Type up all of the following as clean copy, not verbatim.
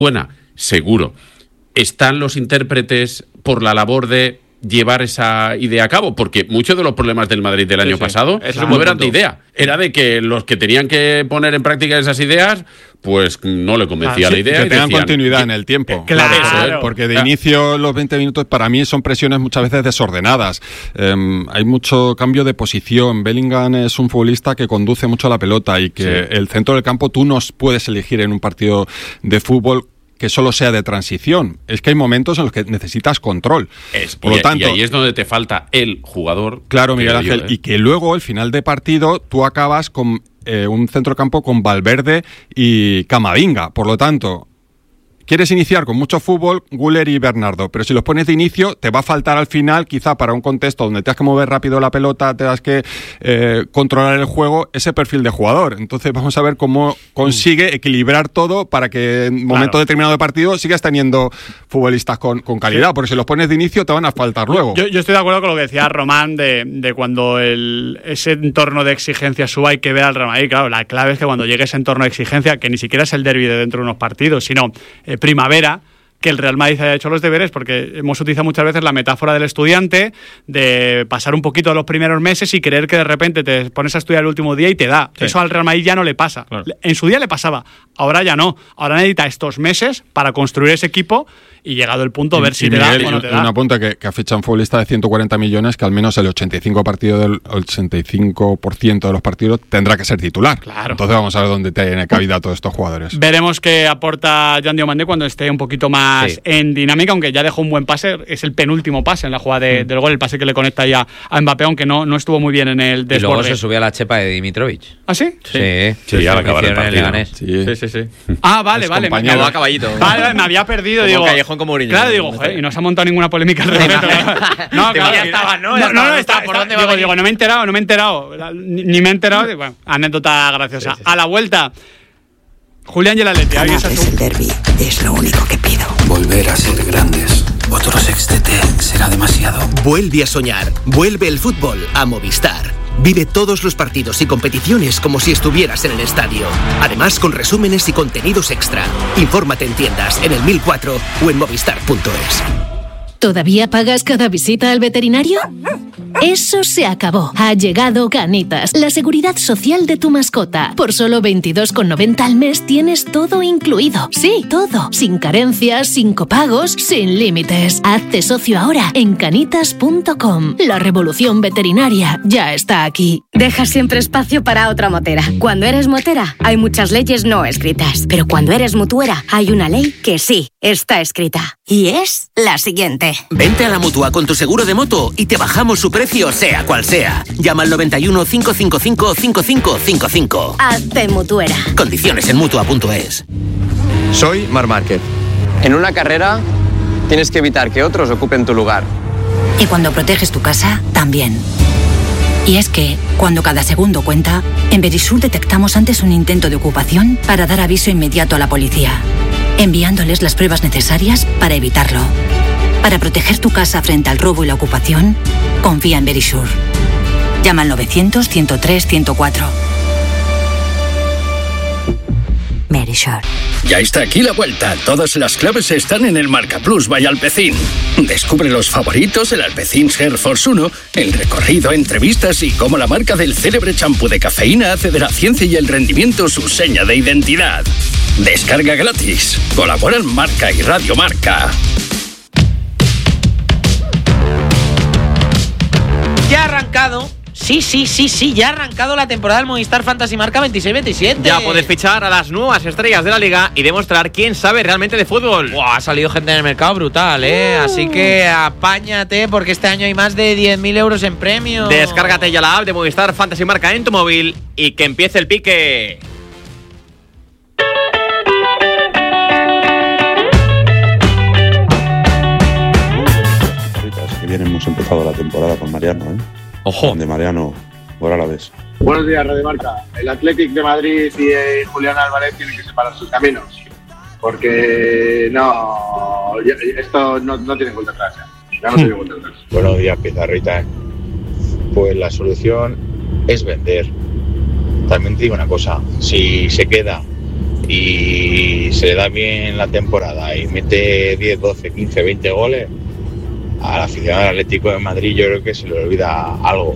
buena, seguro. ¿Están los intérpretes por la labor de llevar esa idea a cabo? Porque muchos de los problemas del Madrid del año pasado no eran de idea, era de que los que tenían que poner en práctica esas ideas, pues no le convencía la idea. Que tengan continuidad en el tiempo. Claro. Porque de inicio los 20 minutos para mí son presiones muchas veces desordenadas. Hay mucho cambio de posición. Bellingham es un futbolista que conduce mucho la pelota y que el centro del campo tú no puedes elegir en un partido de fútbol que solo sea de transición. Es que hay momentos en los que necesitas control. Por lo tanto, y ahí es donde te falta el jugador. Claro, Miguel Ángel, y que luego, al final de partido, tú acabas con un centrocampo con Valverde y Camavinga. Por lo tanto, quieres iniciar con mucho fútbol, Güler y Bernardo, pero si los pones de inicio, te va a faltar al final, quizá para un contexto donde tengas que mover rápido la pelota, tengas que controlar el juego, ese perfil de jugador. Entonces vamos a ver cómo consigue equilibrar todo para que en momento determinado de partido sigas teniendo futbolistas con calidad, porque si los pones de inicio te van a faltar luego. Yo estoy de acuerdo con lo que decía Román de cuando ese entorno de exigencia suba, hay que ver al Real Madrid. Claro, la clave es que cuando llegue ese entorno de exigencia, que ni siquiera es el derbi de dentro de unos partidos, sino primavera, que el Real Madrid haya hecho los deberes, porque hemos utilizado muchas veces la metáfora del estudiante, de pasar un poquito los primeros meses y creer que de repente te pones a estudiar el último día y te da. Sí. Eso al Real Madrid ya no le pasa. Claro. En su día le pasaba, ahora ya no. Ahora necesita estos meses para construir ese equipo y llegado el punto ver si te da o no te da. Un apunte que ha fichado un futbolista de 140 millones que al menos el 85% de los partidos tendrá que ser titular. Claro. Entonces vamos a ver dónde tiene cabida todos estos jugadores. Veremos qué aporta Joan Diomandé cuando esté un poquito más en dinámica, aunque ya dejó un buen pase, es el penúltimo pase en la jugada del gol, el pase que le conecta ya a Mbappé, aunque no estuvo muy bien en el desborde. Y luego se subió a la chepa de Dimitrovic. ¿Ah, sí? Sí, ya la acabaron el partido. Sí. Ah, vale. Compañero a caballito. Vale, me había perdido, digo. Callejón como Mourinho. Claro, digo, joder, y no se ha montado ninguna polémica al respecto. No, claro, ya estaba, ¿no? No, está, ¿por dónde va? Digo, no me he enterado. Ni me he enterado. Bueno, anécdota graciosa. Sí. A la vuelta, Julián y el Atleti. Ganar el derbi es lo único que pido. Volver a ser grandes. Otro sextete será demasiado. Vuelve a soñar. Vuelve el fútbol a Movistar. Vive todos los partidos y competiciones como si estuvieras en el estadio. Además, con resúmenes y contenidos extra. Infórmate en tiendas, en el 1004 o en movistar.es. ¿Todavía pagas cada visita al veterinario? Eso se acabó. Ha llegado Canitas, la seguridad social de tu mascota. Por solo 22,90 al mes tienes todo incluido. Sí, todo. Sin carencias, sin copagos, sin límites. Hazte socio ahora en canitas.com. La revolución veterinaria ya está aquí. Deja siempre espacio para otra motera. Cuando eres motera, hay muchas leyes no escritas. Pero cuando eres mutuera, hay una ley que sí está escrita. Y es la siguiente. Vente a la Mutua con tu seguro de moto y te bajamos su precio sea cual sea. Llama al 91 555 5555. Hazte mutuera. Condiciones en Mutua.es. Soy Marc Márquez. En una carrera tienes que evitar que otros ocupen tu lugar. Y cuando proteges tu casa, también. Y es que, cuando cada segundo cuenta, en Verisur detectamos antes un intento de ocupación para dar aviso inmediato a la policía, enviándoles las pruebas necesarias para evitarlo. Para proteger tu casa frente al robo y la ocupación, confía en Verisur. Llama al 900-103-104. Verisur. Ya está aquí la vuelta. Todas las claves están en el Marca Plus by Alpecin. Descubre los favoritos, el Alpecin Hair Force 1, el recorrido, entrevistas y cómo la marca del célebre champú de cafeína hace de la ciencia y el rendimiento su seña de identidad. Descarga gratis. Colaboran Marca y Radio Marca. Ya ha arrancado. Sí, ya ha arrancado la temporada del Movistar Fantasy Marca 26-27. Ya puedes fichar a las nuevas estrellas de la liga y demostrar quién sabe realmente de fútbol. Buah, ha salido gente en el mercado brutal, Así que apáñate porque este año hay más de 10.000 euros en premios. Descárgate ya la app de Movistar Fantasy Marca en tu móvil y que empiece el pique. Que bien hemos empezado la temporada con Mariano, Ojo. De Mariano, ahora la ves. Buenos días, Radio Marca. El Athletic de Madrid y Julián Álvarez tienen que separar sus caminos. Porque esto no tiene vuelta atrás. Ya no tiene vuelta atrás. Buenos días, Pizarrita. Pues la solución es vender. También te digo una cosa, si se queda y se le da bien la temporada y mete 10, 12, 15, 20 goles, al aficionado del Atlético de Madrid yo creo que se le olvida algo,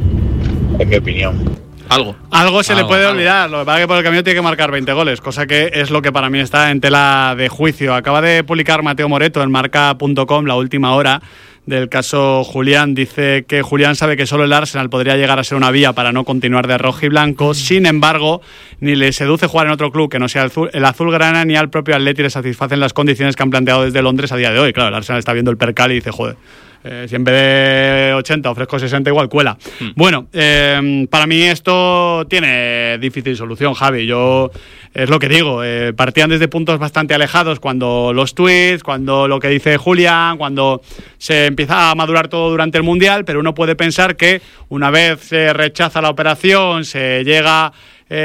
en mi opinión. Algo se le puede olvidar, lo que pasa es que por el camino tiene que marcar 20 goles, cosa que es lo que para mí está en tela de juicio. Acaba de publicar Mateo Moreto en marca.com la última hora del caso Julián. Dice que Julián sabe que solo el Arsenal podría llegar a ser una vía para no continuar de rojo y blanco. Sin embargo, ni le seduce jugar en otro club que no sea el azulgrana, ni al propio Atleti le satisfacen las condiciones que han planteado desde Londres a día de hoy. Claro, el Arsenal está viendo el percal y dice, joder, si en vez de 80 ofrezco 60 igual cuela. Bueno, para mí esto tiene difícil solución, Javi. Yo es lo que digo, partían desde puntos bastante alejados cuando los tweets, cuando lo que dice Julián, cuando se empieza a madurar todo durante el Mundial, pero uno puede pensar que una vez se rechaza la operación, se llega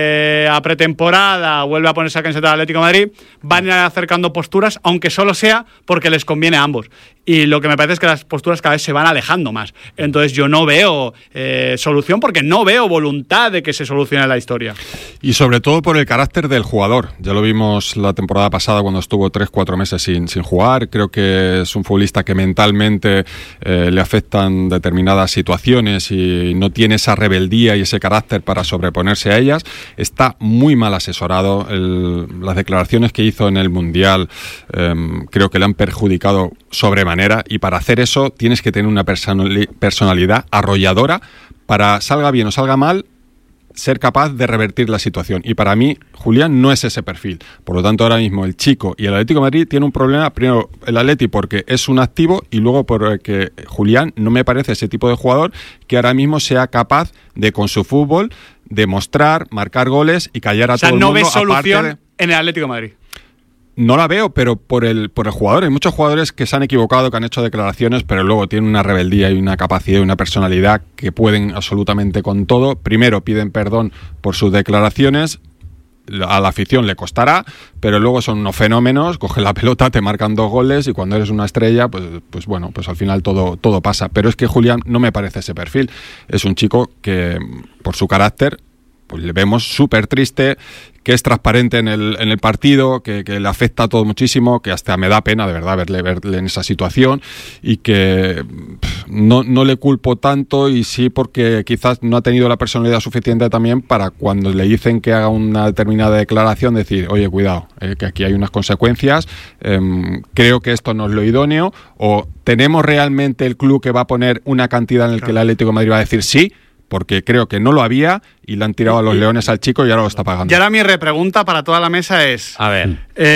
a pretemporada, vuelve a ponerse a camiseta del Atlético de Madrid, van a ir acercando posturas, aunque solo sea porque les conviene a ambos. Y lo que me parece es que las posturas cada vez se van alejando más. Entonces yo no veo solución, porque no veo voluntad de que se solucione la historia. Y sobre todo por el carácter del jugador. Ya lo vimos la temporada pasada cuando estuvo 3-4 meses sin jugar. Creo que es un futbolista que mentalmente le afectan determinadas situaciones y no tiene esa rebeldía y ese carácter para sobreponerse a ellas. Está muy mal asesorado. Las declaraciones que hizo en el Mundial creo que le han perjudicado sobremanera, y para hacer eso tienes que tener una personalidad arrolladora para, salga bien o salga mal, ser capaz de revertir la situación. Y para mí, Julián no es ese perfil. Por lo tanto, ahora mismo el chico y el Atlético de Madrid tienen un problema. Primero, el Atleti porque es un activo, y luego porque Julián no me parece ese tipo de jugador que ahora mismo sea capaz de, con su fútbol, demostrar, marcar goles y callar a todo el mundo. O sea, no ves solución en el Atlético de Madrid. No la veo, pero por el jugador. Hay muchos jugadores que se han equivocado, que han hecho declaraciones, pero luego tienen una rebeldía y una capacidad y una personalidad que pueden absolutamente con todo. Primero piden perdón por sus declaraciones, a la afición le costará, pero luego son unos fenómenos, cogen la pelota, te marcan 2 goles y cuando eres una estrella, pues bueno, pues al final todo pasa. Pero es que Julián no me parece ese perfil. Es un chico que, por su carácter, pues le vemos súper triste, que es transparente en el partido, que le afecta a todo muchísimo, que hasta me da pena de verdad verle en esa situación, y que no le culpo tanto, y sí porque quizás no ha tenido la personalidad suficiente también para cuando le dicen que haga una determinada declaración decir, oye, cuidado, que aquí hay unas consecuencias, creo que esto no es lo idóneo, o tenemos realmente el club que va a poner una cantidad en el que el Atlético de Madrid va a decir sí, porque creo que no lo había y le han tirado a los leones al chico y ahora lo está pagando. Y ahora mi repregunta para toda la mesa es... A ver.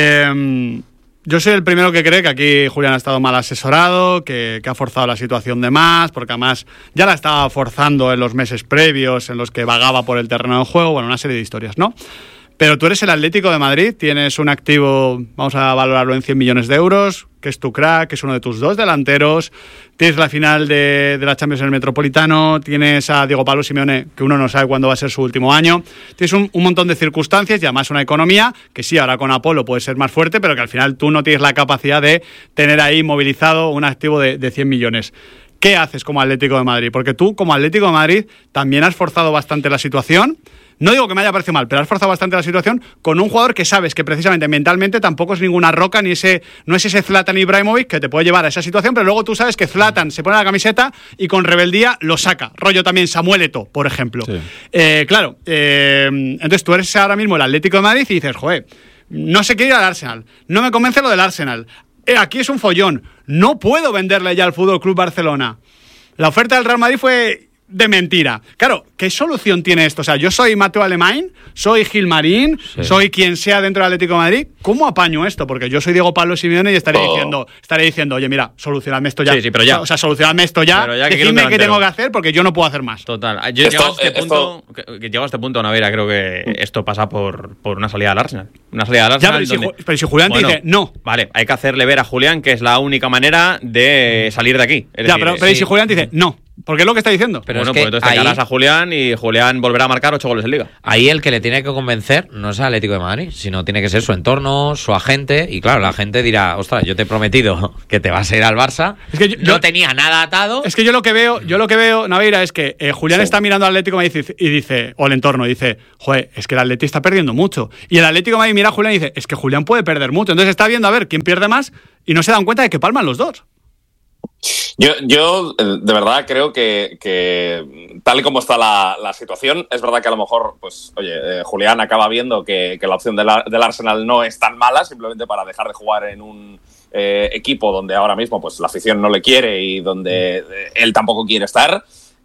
Yo soy el primero que cree que aquí Julián ha estado mal asesorado, que ha forzado la situación de más, porque además ya la estaba forzando en los meses previos en los que vagaba por el terreno de juego, bueno, una serie de historias, ¿no? Pero tú eres el Atlético de Madrid, tienes un activo, vamos a valorarlo en 100 millones de euros, que es tu crack, que es uno de tus 2 delanteros, tienes la final de la Champions en el Metropolitano, tienes a Diego Pablo Simeone, que uno no sabe cuándo va a ser su último año, tienes un montón de circunstancias y además una economía que sí, ahora con Apolo puede ser más fuerte, pero que al final tú no tienes la capacidad de tener ahí movilizado un activo de 100 millones. ¿Qué haces como Atlético de Madrid? Porque tú, como Atlético de Madrid, también has forzado bastante la situación. No digo que me haya parecido mal, pero has forzado bastante la situación con un jugador que sabes que precisamente mentalmente tampoco es ninguna roca, no es ese Zlatan Ibrahimovic que te puede llevar a esa situación, pero luego tú sabes que Zlatan se pone la camiseta y con rebeldía lo saca. Rollo también Samuel Eto'o, por ejemplo. Sí. Claro, entonces tú eres ahora mismo el Atlético de Madrid y dices, joder, no sé qué ir al Arsenal, no me convence lo del Arsenal, aquí es un follón, no puedo venderle ya al Fútbol Club Barcelona. La oferta del Real Madrid fue de mentira. Claro, ¿qué solución tiene esto? O sea, yo soy Mateo Alemán, soy Gilmarín, soy quien sea dentro del Atlético de Madrid. ¿Cómo apaño esto? Porque yo soy Diego Pablo Simeone y estaré diciendo, oye, mira, solucionadme esto ya. Sí, pero ya. O sea, solucionadme esto ya. Decidme qué tengo que hacer porque yo no puedo hacer más. Total. Llegado a este punto, Navera, creo que esto pasa por una salida al Arsenal. Una salida al Arsenal. Ya, pero si Julián te dice no. Vale, hay que hacerle ver a Julián que es la única manera de salir de aquí. Es decir, pero si Julián te dice no. Porque es lo que está diciendo. Pero bueno, pues entonces te cargas a Julián y Julián volverá a marcar 8 goles en Liga. Ahí el que le tiene que convencer no es el Atlético de Madrid, sino tiene que ser su entorno, su agente. Y claro, la gente dirá, ostras, yo te he prometido que te vas a ir al Barça. Es que yo no tenía nada atado. Es que yo lo que veo, Naveira, es que Julián está mirando al Atlético de Madrid y dice, o el entorno, y dice, joder, es que el Atlético está perdiendo mucho. Y el Atlético de Madrid mira a Julián y dice, es que Julián puede perder mucho. Entonces está viendo a ver quién pierde más y no se dan cuenta de que palman los dos. Yo de verdad creo que tal y como está la situación, es verdad que a lo mejor, pues, oye, Julián acaba viendo que la opción del Arsenal no es tan mala, simplemente para dejar de jugar en un equipo donde ahora mismo pues la afición no le quiere y donde él tampoco quiere estar,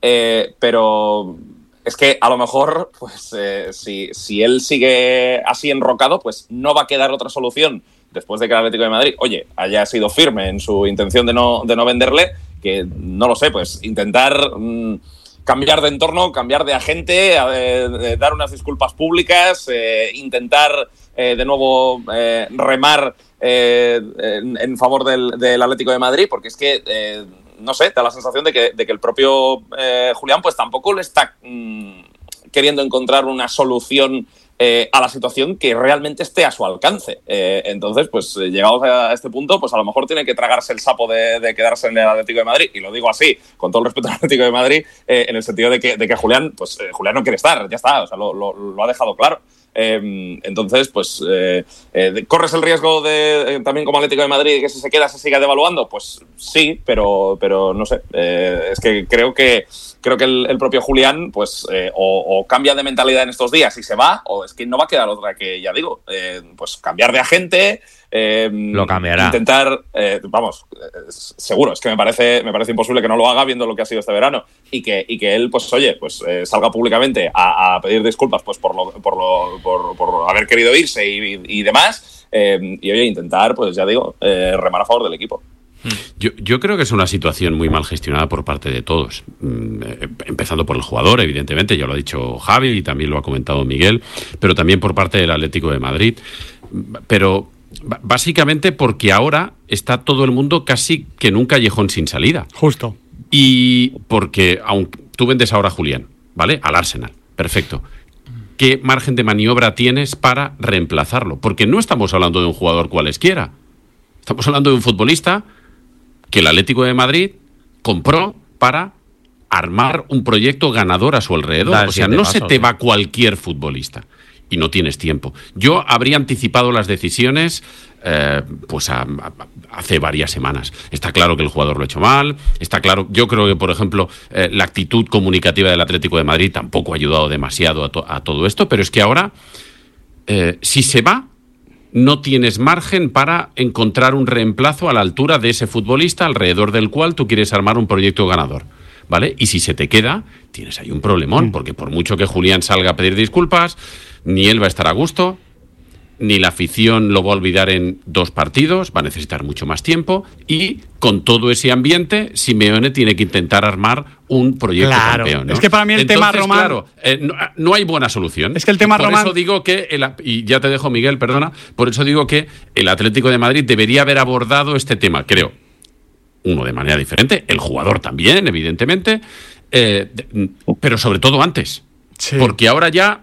pero es que a lo mejor, pues, si él sigue así enrocado, pues no va a quedar otra solución después de que el Atlético de Madrid, oye, haya sido firme en su intención de no venderle, que no lo sé, pues intentar cambiar de entorno, cambiar de agente, dar unas disculpas públicas, intentar de nuevo remar en favor del Atlético de Madrid, porque es que, no sé, da la sensación de que el propio Julián pues tampoco le está queriendo encontrar una solución a la situación que realmente esté a su alcance. Entonces, pues llegados a este punto, pues a lo mejor tiene que tragarse el sapo de quedarse en el Atlético de Madrid, y lo digo así, con todo el respeto al Atlético de Madrid, en el sentido de que Julián, pues Julián no quiere estar, ya está, o sea, lo ha dejado claro. Entonces, pues ¿corres el riesgo de también como Atlético de Madrid que si se queda se siga devaluando? Pues sí, pero no sé, es que creo que el propio Julián pues o cambia de mentalidad en estos días y se va, o es que no va a quedar otra que, ya digo, pues cambiar de agente, lo cambiará. Intentar, seguro, es que me parece imposible que no lo haga viendo lo que ha sido este verano, y que él, pues oye, pues salga públicamente a pedir disculpas pues por haber querido irse y demás, y oye, intentar, pues ya digo, remar a favor del equipo. Yo creo que es una situación muy mal gestionada por parte de todos, empezando por el jugador, evidentemente, ya lo ha dicho Javi y también lo ha comentado Miguel, pero también por parte del Atlético de Madrid, pero básicamente porque ahora está todo el mundo casi que en un callejón sin salida. Justo. Y porque, aunque tú vendes ahora a Julián, ¿vale? Al Arsenal, perfecto. ¿Qué margen de maniobra tienes para reemplazarlo? Porque no estamos hablando de un jugador cualesquiera, estamos hablando de un futbolista que el Atlético de Madrid compró para armar un proyecto ganador a su alrededor. O sea, no se te va cualquier futbolista y no tienes tiempo. Yo habría anticipado las decisiones pues hace varias semanas. Está claro que el jugador lo ha hecho mal, está claro, yo creo que, por ejemplo, la actitud comunicativa del Atlético de Madrid tampoco ha ayudado demasiado a todo esto, pero es que ahora, si se va, no tienes margen para encontrar un reemplazo a la altura de ese futbolista alrededor del cual tú quieres armar un proyecto ganador, ¿vale? Y si se te queda, tienes ahí un problemón, porque por mucho que Julián salga a pedir disculpas, ni él va a estar a gusto, ni la afición lo va a olvidar en 2 partidos, va a necesitar mucho más tiempo, y con todo ese ambiente, Simeone tiene que intentar armar un proyecto campeón, ¿no? Es que para mí el tema Román... Claro, no hay buena solución. Es que el tema Román... Por eso digo que, y ya te dejo, Miguel, perdona, por eso digo que el Atlético de Madrid debería haber abordado este tema, creo. Uno de manera diferente, el jugador también, evidentemente, pero sobre todo antes. Sí. Porque ahora ya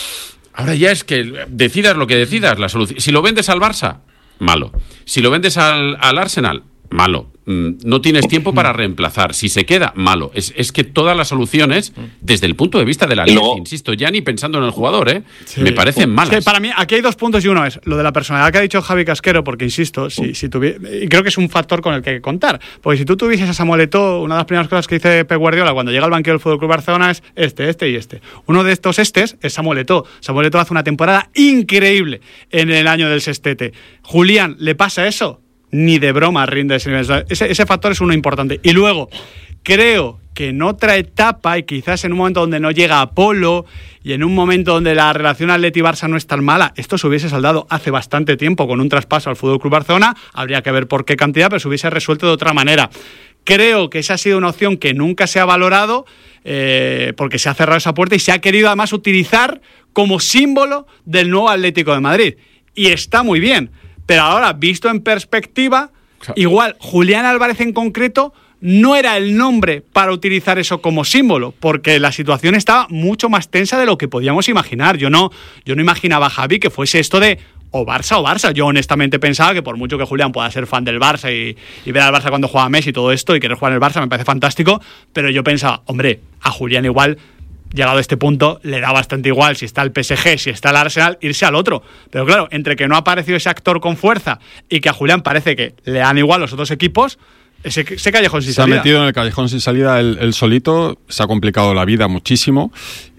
es que decidas lo que decidas, la solución. Si lo vendes al Barça, malo. Si lo vendes al Arsenal, malo. No tienes tiempo para reemplazar. Si se queda, malo. Es que todas las soluciones, desde el punto de vista de la liga, insisto, ya ni pensando en el jugador, sí, me parecen malas. Sí, para mí, aquí hay 2 puntos, y uno es lo de la personalidad que ha dicho Javi Casquero, porque insisto, y creo que es un factor con el que hay que contar. Porque si tú tuvieses a Samuel Eto'o, una de las primeras cosas que dice Pep Guardiola cuando llega al banquillo del FC Barcelona es este y este. Uno de estos es Samuel Eto'o. Samuel Eto'o hace una temporada increíble en el año del sextete. Julián, ¿le pasa eso? Ni de broma rinde ese nivel. Ese factor es uno importante. Y luego, creo que en otra etapa, y quizás en un momento donde no llega Apolo, y en un momento donde la relación Atleti-Barça no es tan mala, esto se hubiese saldado hace bastante tiempo con un traspaso al FC Barcelona. Habría que ver por qué cantidad, pero se hubiese resuelto de otra manera. Creo que esa ha sido una opción que nunca se ha valorado, porque se ha cerrado esa puerta y se ha querido además utilizar como símbolo del nuevo Atlético de Madrid. Y está muy bien. Pero ahora, visto en perspectiva, igual Julián Álvarez en concreto no era el nombre para utilizar eso como símbolo, porque la situación estaba mucho más tensa de lo que podíamos imaginar. Yo no imaginaba, Javi, que fuese esto de o Barça. Yo honestamente pensaba que por mucho que Julián pueda ser fan del Barça y ver al Barça cuando juega Messi y todo esto y querer jugar en el Barça me parece fantástico, pero yo pensaba, hombre, a Julián igual, llegado a este punto, le da bastante igual si está el PSG, si está el Arsenal, irse al otro. Pero claro, entre que no ha aparecido ese actor con fuerza y que a Julián parece que le dan igual los otros equipos, ese callejón sin salida. Se ha metido en el callejón sin salida él solito, se ha complicado la vida muchísimo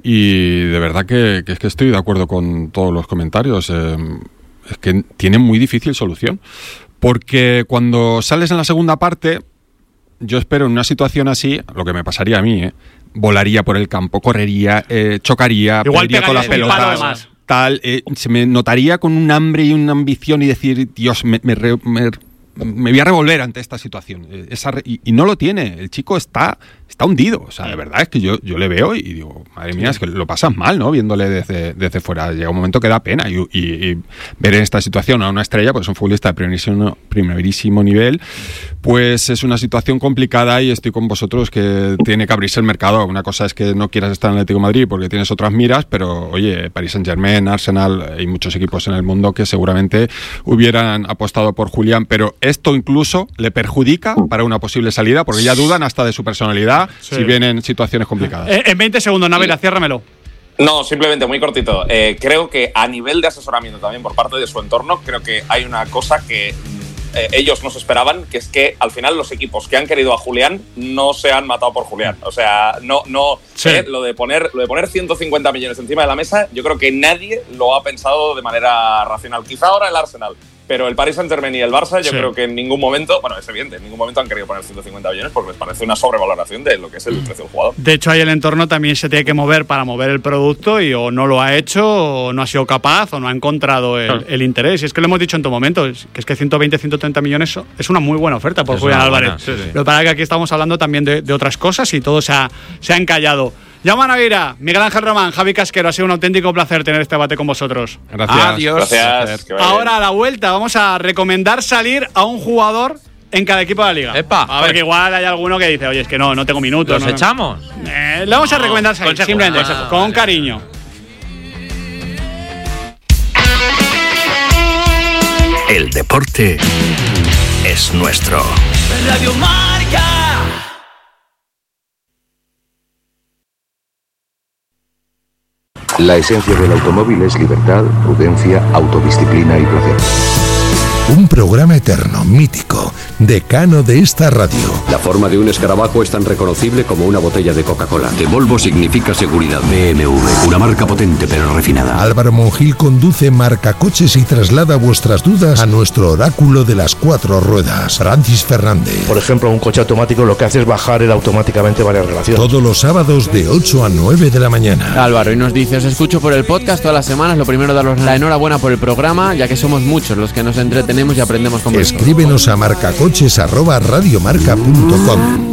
y de verdad que es que estoy de acuerdo con todos los comentarios. Es que tiene muy difícil solución. Porque cuando sales en la segunda parte, yo espero en una situación así, lo que me pasaría a mí, volaría por el campo, correría, chocaría, igual perdería con las pelotas, tal, se me notaría con un hambre y una ambición y decir, Dios, me voy a revolver ante esta situación. Y no lo tiene, el chico está hundido, o sea, de verdad es que yo le veo y digo, madre mía, es que lo pasas mal, ¿no? Viéndole desde fuera, llega un momento que da pena y ver en esta situación a una estrella, pues un futbolista de primerísimo nivel, pues es una situación complicada y estoy con vosotros que tiene que abrirse el mercado. Una cosa es que no quieras estar en el Atlético de Madrid porque tienes otras miras, pero oye, Paris Saint-Germain, Arsenal, hay muchos equipos en el mundo que seguramente hubieran apostado por Julián, pero esto incluso le perjudica para una posible salida porque ya dudan hasta de su personalidad. Sí. Si vienen situaciones complicadas. En 20 segundos, Navera, ciérramelo. No, simplemente muy cortito. Creo que a nivel de asesoramiento también por parte de su entorno, creo que hay una cosa que ellos no se esperaban, que es que al final los equipos que han querido a Julián no se han matado por Julián. O sea, sí. Lo de poner 150 millones encima de la mesa, yo creo que nadie lo ha pensado de manera racional. Quizá ahora el Arsenal, pero el Paris Saint-Germain y el Barça, yo creo que en ningún momento, bueno, es evidente, en ningún momento han querido poner 150 millones porque les parece una sobrevaloración de lo que es el precio del jugador. De hecho, ahí el entorno también se tiene que mover para mover el producto y o no lo ha hecho, o no ha sido capaz, o no ha encontrado el interés. Y es que lo hemos dicho en todo momento, que es que 120, 130 millones es una muy buena oferta por Julián Álvarez. Sí. Lo que pasa es que aquí estamos hablando también de otras cosas y todo se ha encallado. Jaume Naveira, Miguel Ángel Román, Javi Casquero, ha sido un auténtico placer tener este debate con vosotros. Gracias. Adiós. Gracias. Ahora a la vuelta vamos a recomendar salir a un jugador en cada equipo de la liga. ¡Epa! A ver. Porque igual hay alguno que dice, oye, es que no tengo minutos. ¿Los echamos? Le vamos a recomendar salir, simplemente, con cariño. El deporte es nuestro. Radio Marca. La esencia del automóvil es libertad, prudencia, autodisciplina y placer. Un programa eterno, mítico, decano de esta radio. La forma de un escarabajo es tan reconocible como una botella de Coca-Cola. De Volvo significa seguridad. BMW, una marca potente pero refinada. Álvaro Monjil conduce Marcacoches y traslada vuestras dudas a nuestro oráculo de las 4 ruedas, Francis Fernández. Por ejemplo, un coche automático lo que hace es bajar él automáticamente varias relaciones. Todos los sábados de 8 a 9 de la mañana. Álvaro, y nos dice, os escucho por el podcast todas las semanas. Lo primero, daros la enhorabuena por el programa, ya que somos muchos los que nos entretenemos y aprendemos con vosotros. Escríbenos a marcacoches@radiomarca.com.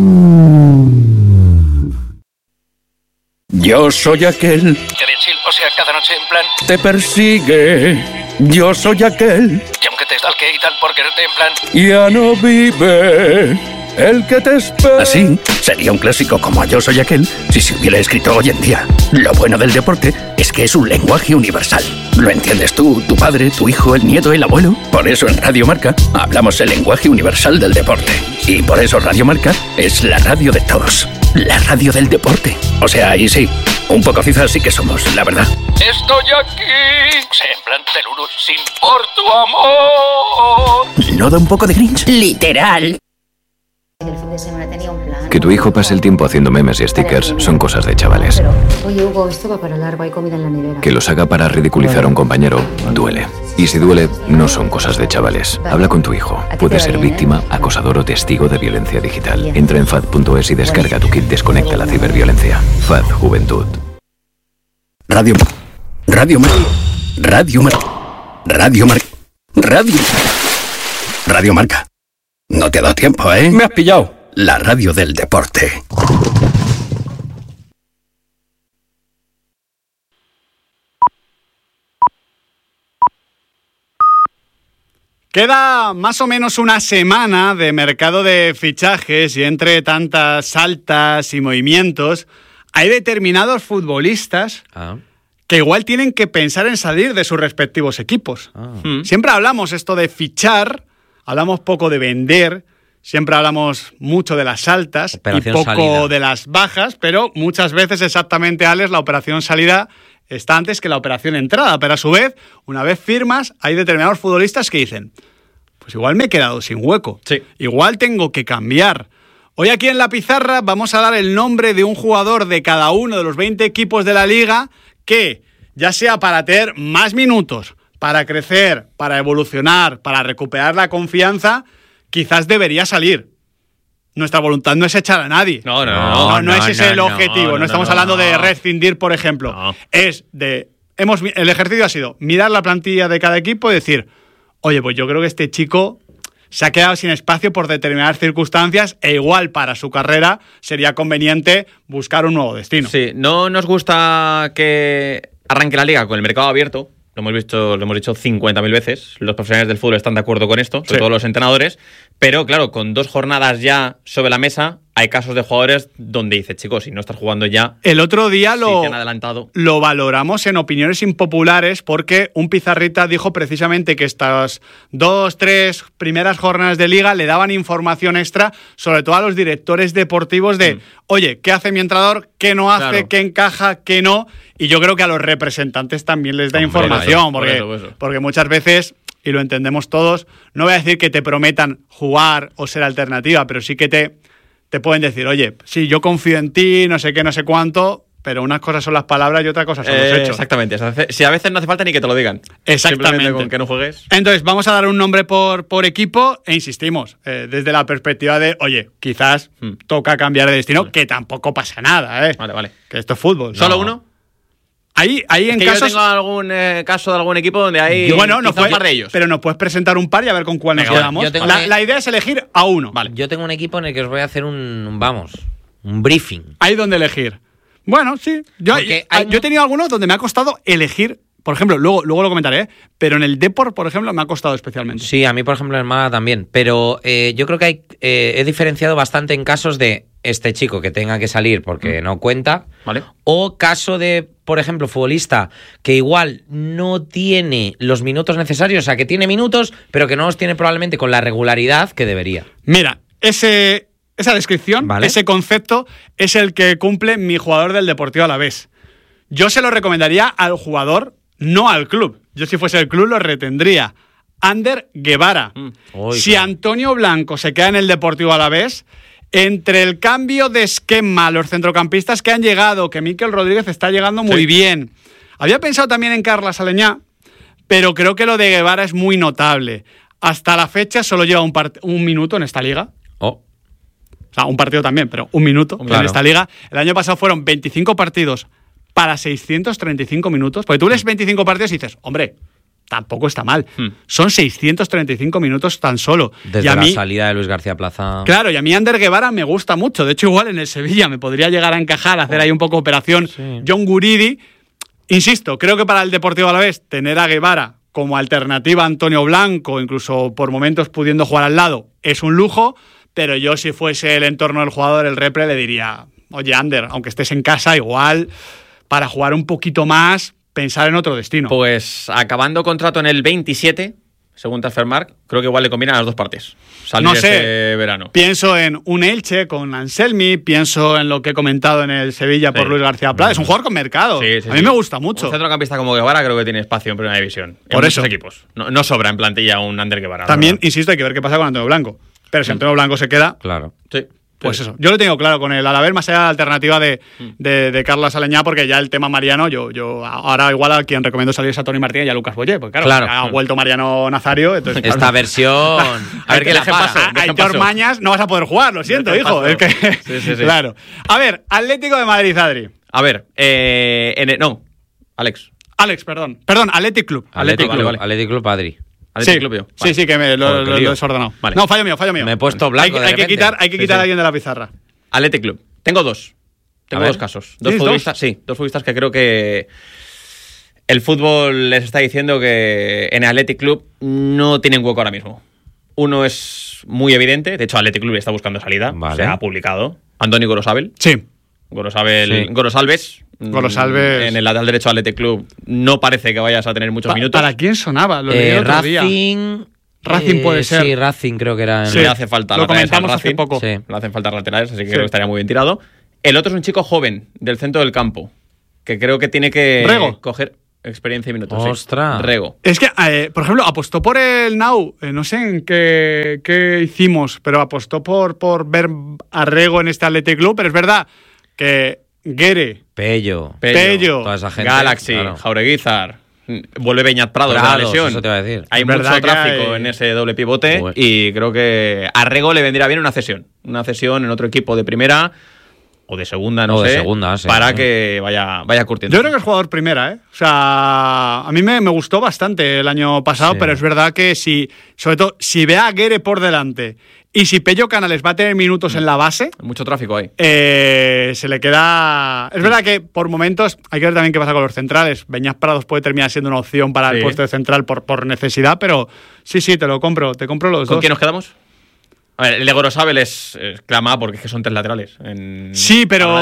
Yo soy aquel Que Densil, o sea, cada noche en plan te persigue. Yo soy aquel que aunque te stalke y tal por quererte en plan ya no vive. El que te espera. Así sería un clásico como Yo soy aquel si se hubiera escrito hoy en día. Lo bueno del deporte es que es un lenguaje universal. ¿Lo entiendes tú, tu padre, tu hijo, el nieto, el abuelo? Por eso en Radio Marca hablamos el lenguaje universal del deporte. Y por eso Radio Marca es la radio de todos. La radio del deporte. O sea, ahí sí, un poco cizas sí que somos, la verdad. estoy aquí. O sea, en plan teluru, sin por tu amor. ¿No da un poco de Grinch? Literal. Que tu hijo pase el tiempo haciendo memes y stickers son cosas de chavales. Oye, Hugo, esto va para largo, hay comida en la nevera. Que los haga para ridiculizar a un compañero duele. Y si duele, no son cosas de chavales. Habla con tu hijo. Puede ser víctima, acosador o testigo de violencia digital. Entra en FAD.es y descarga tu kit Desconecta la ciberviolencia. FAD Juventud. Radio Marca. No te ha dado tiempo, ¿eh? Me has pillado. La radio del deporte. Queda más o menos una semana de mercado de fichajes y entre tantas saltas y movimientos hay determinados futbolistas que igual tienen que pensar en salir de sus respectivos equipos. Siempre hablamos esto de fichar, hablamos poco de vender, siempre hablamos mucho de las altas y poco salida de las bajas, pero muchas veces exactamente, Alex, la operación salida está antes que la operación entrada, pero a su vez, una vez firmas, hay determinados futbolistas que dicen, pues igual me he quedado sin hueco, igual tengo que cambiar. Hoy aquí en la pizarra vamos a dar el nombre de un jugador de cada uno de los 20 equipos de la liga que, ya sea para tener más minutos, para crecer, para evolucionar, para recuperar la confianza, quizás debería salir. Nuestra voluntad no es echar a nadie. No es ese el objetivo. No estamos hablando de rescindir, por ejemplo. Es de... el ejercicio ha sido mirar la plantilla de cada equipo y decir, oye, pues yo creo que este chico se ha quedado sin espacio por determinadas circunstancias e igual para su carrera sería conveniente buscar un nuevo destino. Sí, no nos gusta que arranque la liga con el mercado abierto. Lo hemos dicho 50.000 veces. Los profesionales del fútbol están de acuerdo con esto, sobre todo los entrenadores. Pero claro, con 2 jornadas ya sobre la mesa, hay casos de jugadores donde dice, chicos, si no estás jugando ya... El otro día si te han adelantado. Lo valoramos en opiniones impopulares porque un pizarrita dijo precisamente que estas 2-3 primeras jornadas de liga le daban información extra, sobre todo a los directores deportivos de, oye, ¿qué hace mi entrenador? ¿Qué no hace? ¿Qué encaja? ¿Qué no? Y yo creo que a los representantes también les da información, porque muchas veces... y lo entendemos todos, no voy a decir que te prometan jugar o ser alternativa, pero sí que te pueden decir, oye, sí, yo confío en ti, no sé qué, no sé cuánto, pero unas cosas son las palabras y otra cosa son los hechos. Exactamente. Si a veces no hace falta ni que te lo digan. Exactamente. Simplemente con que no juegues. Entonces, vamos a dar un nombre por equipo e insistimos, desde la perspectiva de, oye, quizás toca cambiar de destino, que tampoco pasa nada, Vale. Que esto es fútbol. ¿Solo uno? Ahí en que casos... yo tengo algún caso de algún equipo donde hay un par de ellos. Pero nos puedes presentar un par y a ver con cuál nos quedamos. La idea es elegir a uno. Vale. Yo tengo un equipo en el que os voy a hacer un briefing. Hay donde elegir. Bueno, sí. Yo he tenido algunos donde me ha costado elegir. Por ejemplo, luego lo comentaré, pero en el Depor, por ejemplo, me ha costado especialmente. Sí, a mí, por ejemplo, en el Málaga también. Pero yo creo que he diferenciado bastante en casos de este chico que tenga que salir porque no cuenta. Vale. O caso de, por ejemplo, futbolista que igual no tiene los minutos necesarios, o sea, que tiene minutos, pero que no los tiene probablemente con la regularidad que debería. Mira, esa descripción, ese concepto, es el que cumple mi jugador del Deportivo Alavés. Yo se lo recomendaría al jugador, no al club. Yo si fuese el club lo retendría. Ander Guevara. Si Antonio Blanco se queda en el Deportivo Alavés, entre el cambio de esquema, los centrocampistas que han llegado, que Mikel Rodríguez está llegando muy bien. Había pensado también en Carlas Aleñá, pero creo que lo de Guevara es muy notable. Hasta la fecha solo lleva un minuto en esta liga. O sea, un partido también, pero un minuto en esta liga. El año pasado fueron 25 partidos para 635 minutos. Porque tú lees 25 partidos y dices, hombre, tampoco está mal. Son 635 minutos tan solo. Desde la salida de Luis García Plaza. Claro, y a mí Ander Guevara me gusta mucho. De hecho, igual en el Sevilla me podría llegar a encajar, hacer ahí un poco operación John Guridi. Insisto, creo que para el Deportivo Alavés tener a Guevara como alternativa a Antonio Blanco, incluso por momentos pudiendo jugar al lado, es un lujo. Pero yo, si fuese el entorno del jugador, el repre, le diría, oye, Ander, aunque estés en casa, igual para jugar un poquito más, pensar en otro destino. Pues acabando contrato en el 27, según Transfermarkt, creo que igual le conviene a las dos partes salir este verano. Pienso en un Elche con Anselmi, pienso en lo que he comentado en el Sevilla por Luis García Plaza. Es un jugador con mercado. A mí me gusta mucho. Un centrocampista como Guevara creo que tiene espacio en primera división. Por eso. Equipos. No sobra en plantilla un Ander Guevara. También, insisto, hay que ver qué pasa con Antonio Blanco. Pero si Antonio Blanco se queda... Claro. Sí. Pues eso, yo lo tengo claro con el Alavés, más allá de la alternativa de Carlas Aleñá, porque ya el tema Mariano, yo ahora igual a quien recomiendo salir es a Toni Martínez y a Lucas Boyé, porque claro. Ha vuelto Mariano Nazario. Entonces, esta versión... A ver qué le pasa. A Aitor Mañas no vas a poder jugar, lo siento, hijo. Es que, sí. Claro. A ver, Atlético de Madrid, Adri. A ver, Alex, perdón, Athletic Club. Athletic Club, Adri. Sí, que lo he desordenado. Vale. No, fallo mío. Me he puesto blanco. Hay que quitar a alguien de la pizarra. Athletic Club. Tengo dos. Tengo dos casos. Dos futbolistas que creo que El fútbol les está diciendo que en Athletic Club no tienen hueco ahora mismo. Uno es muy evidente, de hecho Athletic Club está buscando salida, se ha publicado. Andoni Gorosabel. Sí. Gorosalves. En el lateral derecho de Athletic Club no parece que vayas a tener muchos minutos. ¿Para quién sonaba? Lo leí otro día. Racing puede ser. Sí, Racing creo que era. Le hace falta. Lo comentamos hace poco. Sí. Le hacen falta laterales, así que creo que estaría muy bien tirado. El otro es un chico joven del centro del campo, que creo que tiene que coger experiencia y minutos. ¡Ostras! Sí. Rego. Es que, por ejemplo, apostó por el Nau, no sé en qué hicimos, pero apostó por ver a Rego en este Athletic Club, pero es verdad que Guere, Pello, toda esa gente, Galaxy, claro. Jaureguizar, vuelve Beñat Prados de la lesión. Eso te iba a decir. Hay mucho tráfico en ese doble pivote y creo que a Rego le vendría bien una cesión en otro equipo de primera o de segunda, no sé, de segunda, sí, para que vaya curtiendo. Yo creo que es jugador primera, ¿eh? O sea, a mí me gustó bastante el año pasado, pero es verdad que sobre todo, si ve a Guere por delante y si Pello Canales va a tener minutos en la base... Mucho tráfico ahí. Se le queda... Es verdad que por momentos hay que ver también qué pasa con los centrales. Beñat Prados puede terminar siendo una opción para el puesto de central por necesidad, pero sí, te compro los dos. ¿Con quién nos quedamos? A ver, el de Gorosabel es clama porque es que son 3 laterales. Sí, pero...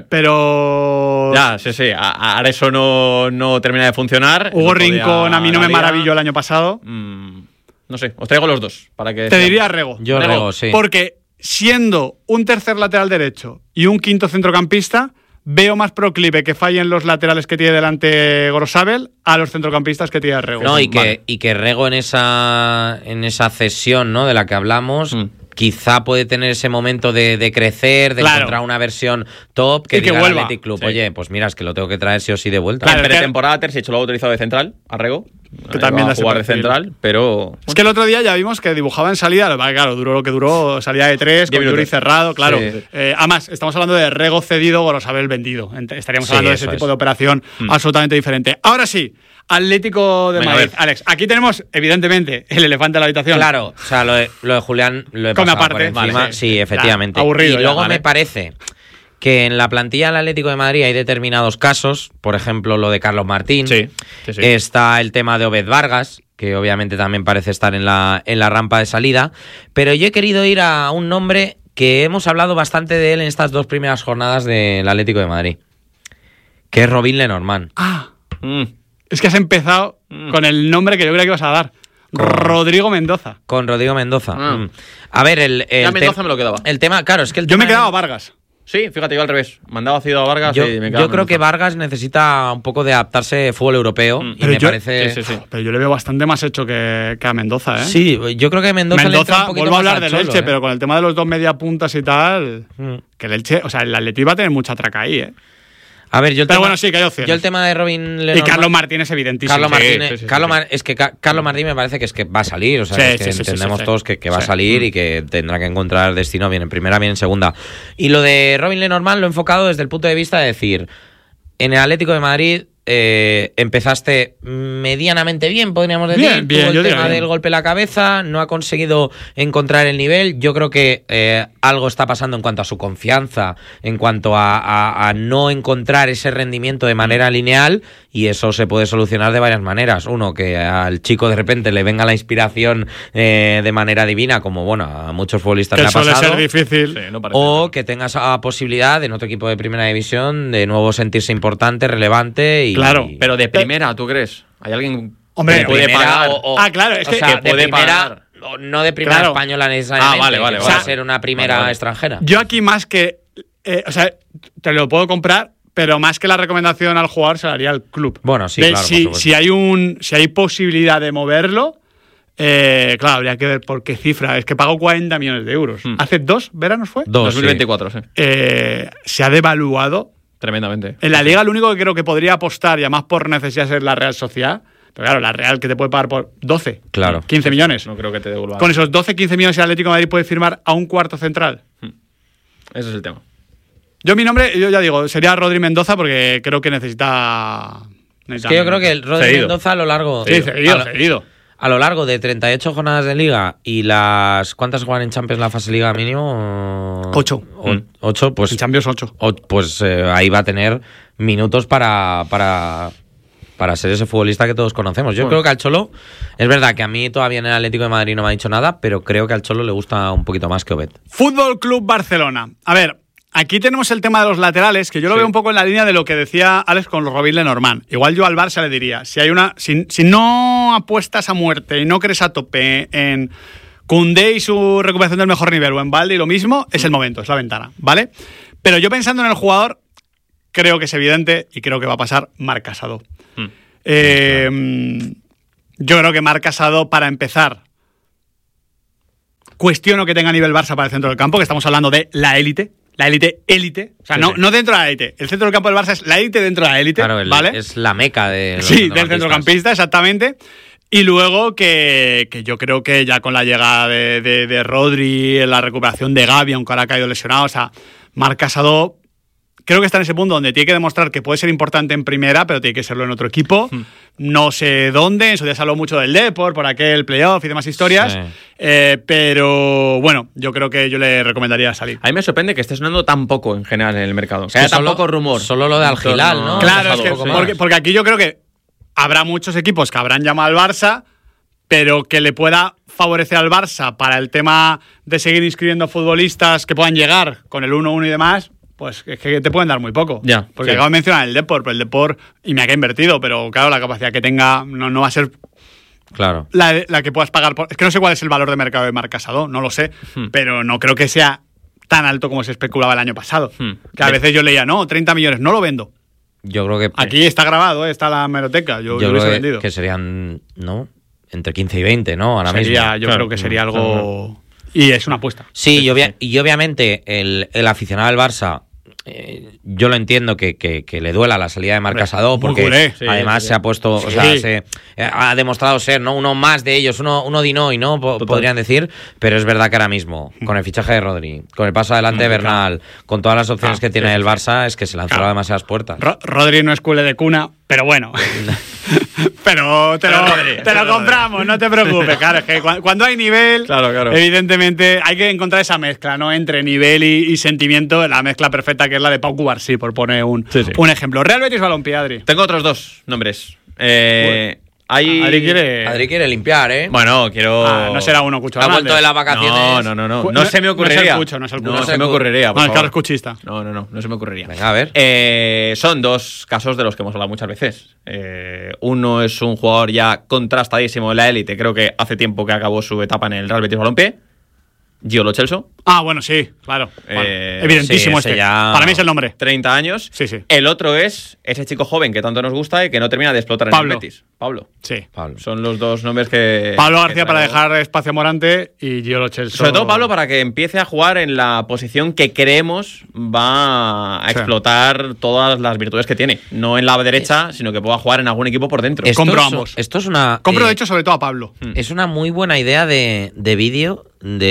Ya, sí. Ahora eso no termina de funcionar. Hugo Rincón a mí no me maravilló el año pasado. No sé, os traigo los dos. Para que te diría Rego. Yo Rego, sí. Porque siendo un tercer lateral derecho y un quinto centrocampista, veo más proclive que fallen los laterales que tiene delante Gorosabel a los centrocampistas que tiene Rego. No, y que Rego en esa cesión, ¿no?, de la que hablamos, quizá puede tener ese momento de crecer, de encontrar una versión top que diga al Athletic Club, oye, pues mira, es que lo tengo que traer sí o sí de vuelta. En pretemporada Terzic lo ha utilizado de central, a Rego, que también va a jugar de central, pero... Es que el otro día ya vimos que dibujaba en salida, claro, duró lo que duró, salida de 3, con Yuri cerrado, claro. Sí. Además, estamos hablando de Rego cedido, Gorosabel vendido. Estaríamos hablando de ese tipo de operación absolutamente diferente. Ahora sí, Atlético de Madrid. Alex, aquí tenemos, evidentemente, el elefante de la habitación. Claro, o sea, lo de Julián lo he pasado aparte, por encima. Sí, efectivamente. Aburrido. Y luego me parece que en la plantilla del Atlético de Madrid hay determinados casos, por ejemplo, lo de Carlos Martín. Sí. Está el tema de Obed Vargas, que obviamente también parece estar en la rampa de salida. Pero yo he querido ir a un nombre que hemos hablado bastante de él en estas 2 primeras jornadas del Atlético de Madrid, que es Robin Lenormand. Es que has empezado con el nombre que yo creía que ibas a dar. Rodrigo Mendoza. Con Rodrigo Mendoza. A ver, ya Mendoza me lo quedaba. El tema, claro, es que yo me he quedado a Vargas. Sí, fíjate, yo al revés. Mandaba Cido a Vargas y me quedaba. Yo creo que Vargas necesita un poco de adaptarse a fútbol europeo y me parece... Sí. Pero yo le veo bastante más hecho que a Mendoza, ¿eh? Sí, yo creo que Mendoza le entra un poquito vuelvo a hablar más del Elche, pero con el tema de los 2 mediapuntas y tal, que el Elche, o sea, el Atleti va a tener mucha traca ahí, ¿eh? A ver, sí, que hay opciones. Yo el tema de Robin Lenormand... Y Carlos Martín es evidentísimo. Carlos Martín me parece que es que va a salir. O sea, entendemos todos que va a salir y que tendrá que encontrar destino bien en primera, bien en segunda. Y lo de Robin Lenormand lo he enfocado desde el punto de vista de decir, en el Atlético de Madrid empezaste medianamente bien, podríamos decir. Bien, tuvo el tema del golpe en la cabeza, no ha conseguido encontrar el nivel. Yo creo que algo está pasando en cuanto a su confianza, en cuanto a no encontrar ese rendimiento de manera lineal, y eso se puede solucionar de varias maneras. Uno, que al chico de repente le venga la inspiración de manera divina, como bueno, a muchos futbolistas le ha pasado. Suele ser difícil. O que tengas la posibilidad en otro equipo de primera división de nuevo sentirse importante, relevante y... Claro, pero de primera, ¿tú crees? ¿Hay alguien que puede pagar? Claro, es que puede pagar. No de primera española necesariamente. Vale. O sea, ser una primera extranjera. Yo aquí más que... te lo puedo comprar, pero más que la recomendación al jugador se la haría al club. Bueno, sí, claro. Si hay posibilidad de moverlo, claro, habría que ver por qué cifra. Es que pagó 40 millones de euros. ¿Hace 2 veranos fue? 2024, sí. Se ha devaluado tremendamente. En la Liga, lo único que creo que podría apostar, y además por necesidad, es la Real Sociedad. Pero claro, la Real que te puede pagar por 12, 15 millones. No creo que te devuelva. Con esos 12, 15 millones el Atlético de Madrid puede firmar a un cuarto central. Ese es el tema. Mi nombre, yo ya digo, sería Rodri Mendoza, porque creo que necesita... Es que yo creo que el Rodri Mendoza a lo largo... Sí, cedido. A lo largo de 38 jornadas de Liga y las... ¿Cuántas juegan en Champions la fase Liga mínimo? 8. 8, pues... En Champions 8. Pues ahí va a tener minutos para para ser ese futbolista que todos conocemos. Yo creo que al Cholo, es verdad que a mí todavía en el Atlético de Madrid no me ha dicho nada, pero creo que al Cholo le gusta un poquito más que Obed. Fútbol Club Barcelona. A ver, aquí tenemos el tema de los laterales, que yo lo veo un poco en la línea de lo que decía Alex con los Robin Lenormand. Igual yo al Barça le diría, si no apuestas a muerte y no crees a tope en Koundé y su recuperación del mejor nivel, o en Balde y lo mismo, es el momento, es la ventana, ¿vale? Pero yo pensando en el jugador, creo que es evidente y creo que va a pasar Marc Casado. Yo creo que Marc Casado, para empezar, cuestiono que tenga nivel Barça para el centro del campo, que estamos hablando de la élite. La élite. O sea, no dentro de la élite. El centro del campo del Barça es la élite dentro de la élite, claro, ¿vale? Es la meca de los del centrocampista, exactamente. Y luego que yo creo que ya con la llegada de Rodri, la recuperación de Gavi, aunque ahora ha caído lesionado, o sea, Marc Casado creo que está en ese punto donde tiene que demostrar que puede ser importante en primera, pero tiene que serlo en otro equipo. No sé dónde, en su día se habló mucho del Depor, por aquel playoff y demás historias. Sí. Pero bueno, yo creo que yo le recomendaría salir. A mí me sorprende que esté sonando tan poco en general en el mercado. O sea, tan poco rumor. Solo lo de Al Hilal, ¿no? Claro, es que porque aquí yo creo que habrá muchos equipos que habrán llamado al Barça, pero que le pueda favorecer al Barça para el tema de seguir inscribiendo futbolistas que puedan llegar con el 1-1 y demás. Pues es que te pueden dar muy poco. Ya, porque acabo de mencionar el Depor, pero el Depor, y me ha invertido, pero claro, la capacidad que tenga no va a ser la que puedas pagar. Es que no sé cuál es el valor de mercado de Marc Casado, no lo sé, pero no creo que sea tan alto como se especulaba el año pasado. Que a veces yo leía, 30 millones, no lo vendo. Yo creo que... Aquí está grabado, está la hemeroteca, yo lo hubiese vendido. Que serían, entre 15 y 20, ¿no? Ahora mismo. Yo creo que sería algo... Y es una apuesta. Sí, y obviamente el aficionado del Barça... yo lo entiendo que le duela la salida de Marc Casado, porque además se ha puesto, o sea, ha demostrado ser, ¿no?, uno más de ellos, uno Dinoy, ¿no? Podrían decir, pero es verdad que ahora mismo, con el fichaje de Rodri, con el paso adelante de Bernal, con todas las opciones que tiene el Barça, es que se lanzó a demasiadas puertas. Rodri no es culé de cuna, pero bueno. Pero te lo compramos, no te preocupes. Claro, es que cuando hay nivel, evidentemente hay que encontrar esa mezcla, ¿no?, entre nivel y sentimiento, la mezcla perfecta que es la de Pau Cubarsí, por poner un ejemplo. Real Betis Balompié, Adri. Tengo otros dos nombres. Adri quiere limpiar, ¿eh? Bueno, quiero... no será uno Cucho. Ha vuelto de las vacaciones. No se me ocurriría. No es el Cucho. No se me ocurriría. No, el carro es cuchista. No se me ocurriría. Venga, a ver. Son dos casos de los que hemos hablado muchas veces. Uno es un jugador ya contrastadísimo en la élite. Creo que hace tiempo que acabó su etapa en el Real Betis Balompié. Gio Lo Celso. Bueno, sí, claro. Evidentísimo Para mí es el nombre. 30 años. Sí. El otro es ese chico joven que tanto nos gusta y que no termina de explotar en el Betis. Pablo. Sí. Pablo. Son los dos nombres que... Pablo García para dejar espacio a Morante y Gio Lo Celso. Sobre todo Pablo para que empiece a jugar en la posición que creemos va a explotar todas las virtudes que tiene. No en la derecha, sino que pueda jugar en algún equipo por dentro. Compro ambos. Esto es una... Compro, de hecho, sobre todo a Pablo. Es una muy buena idea de vídeo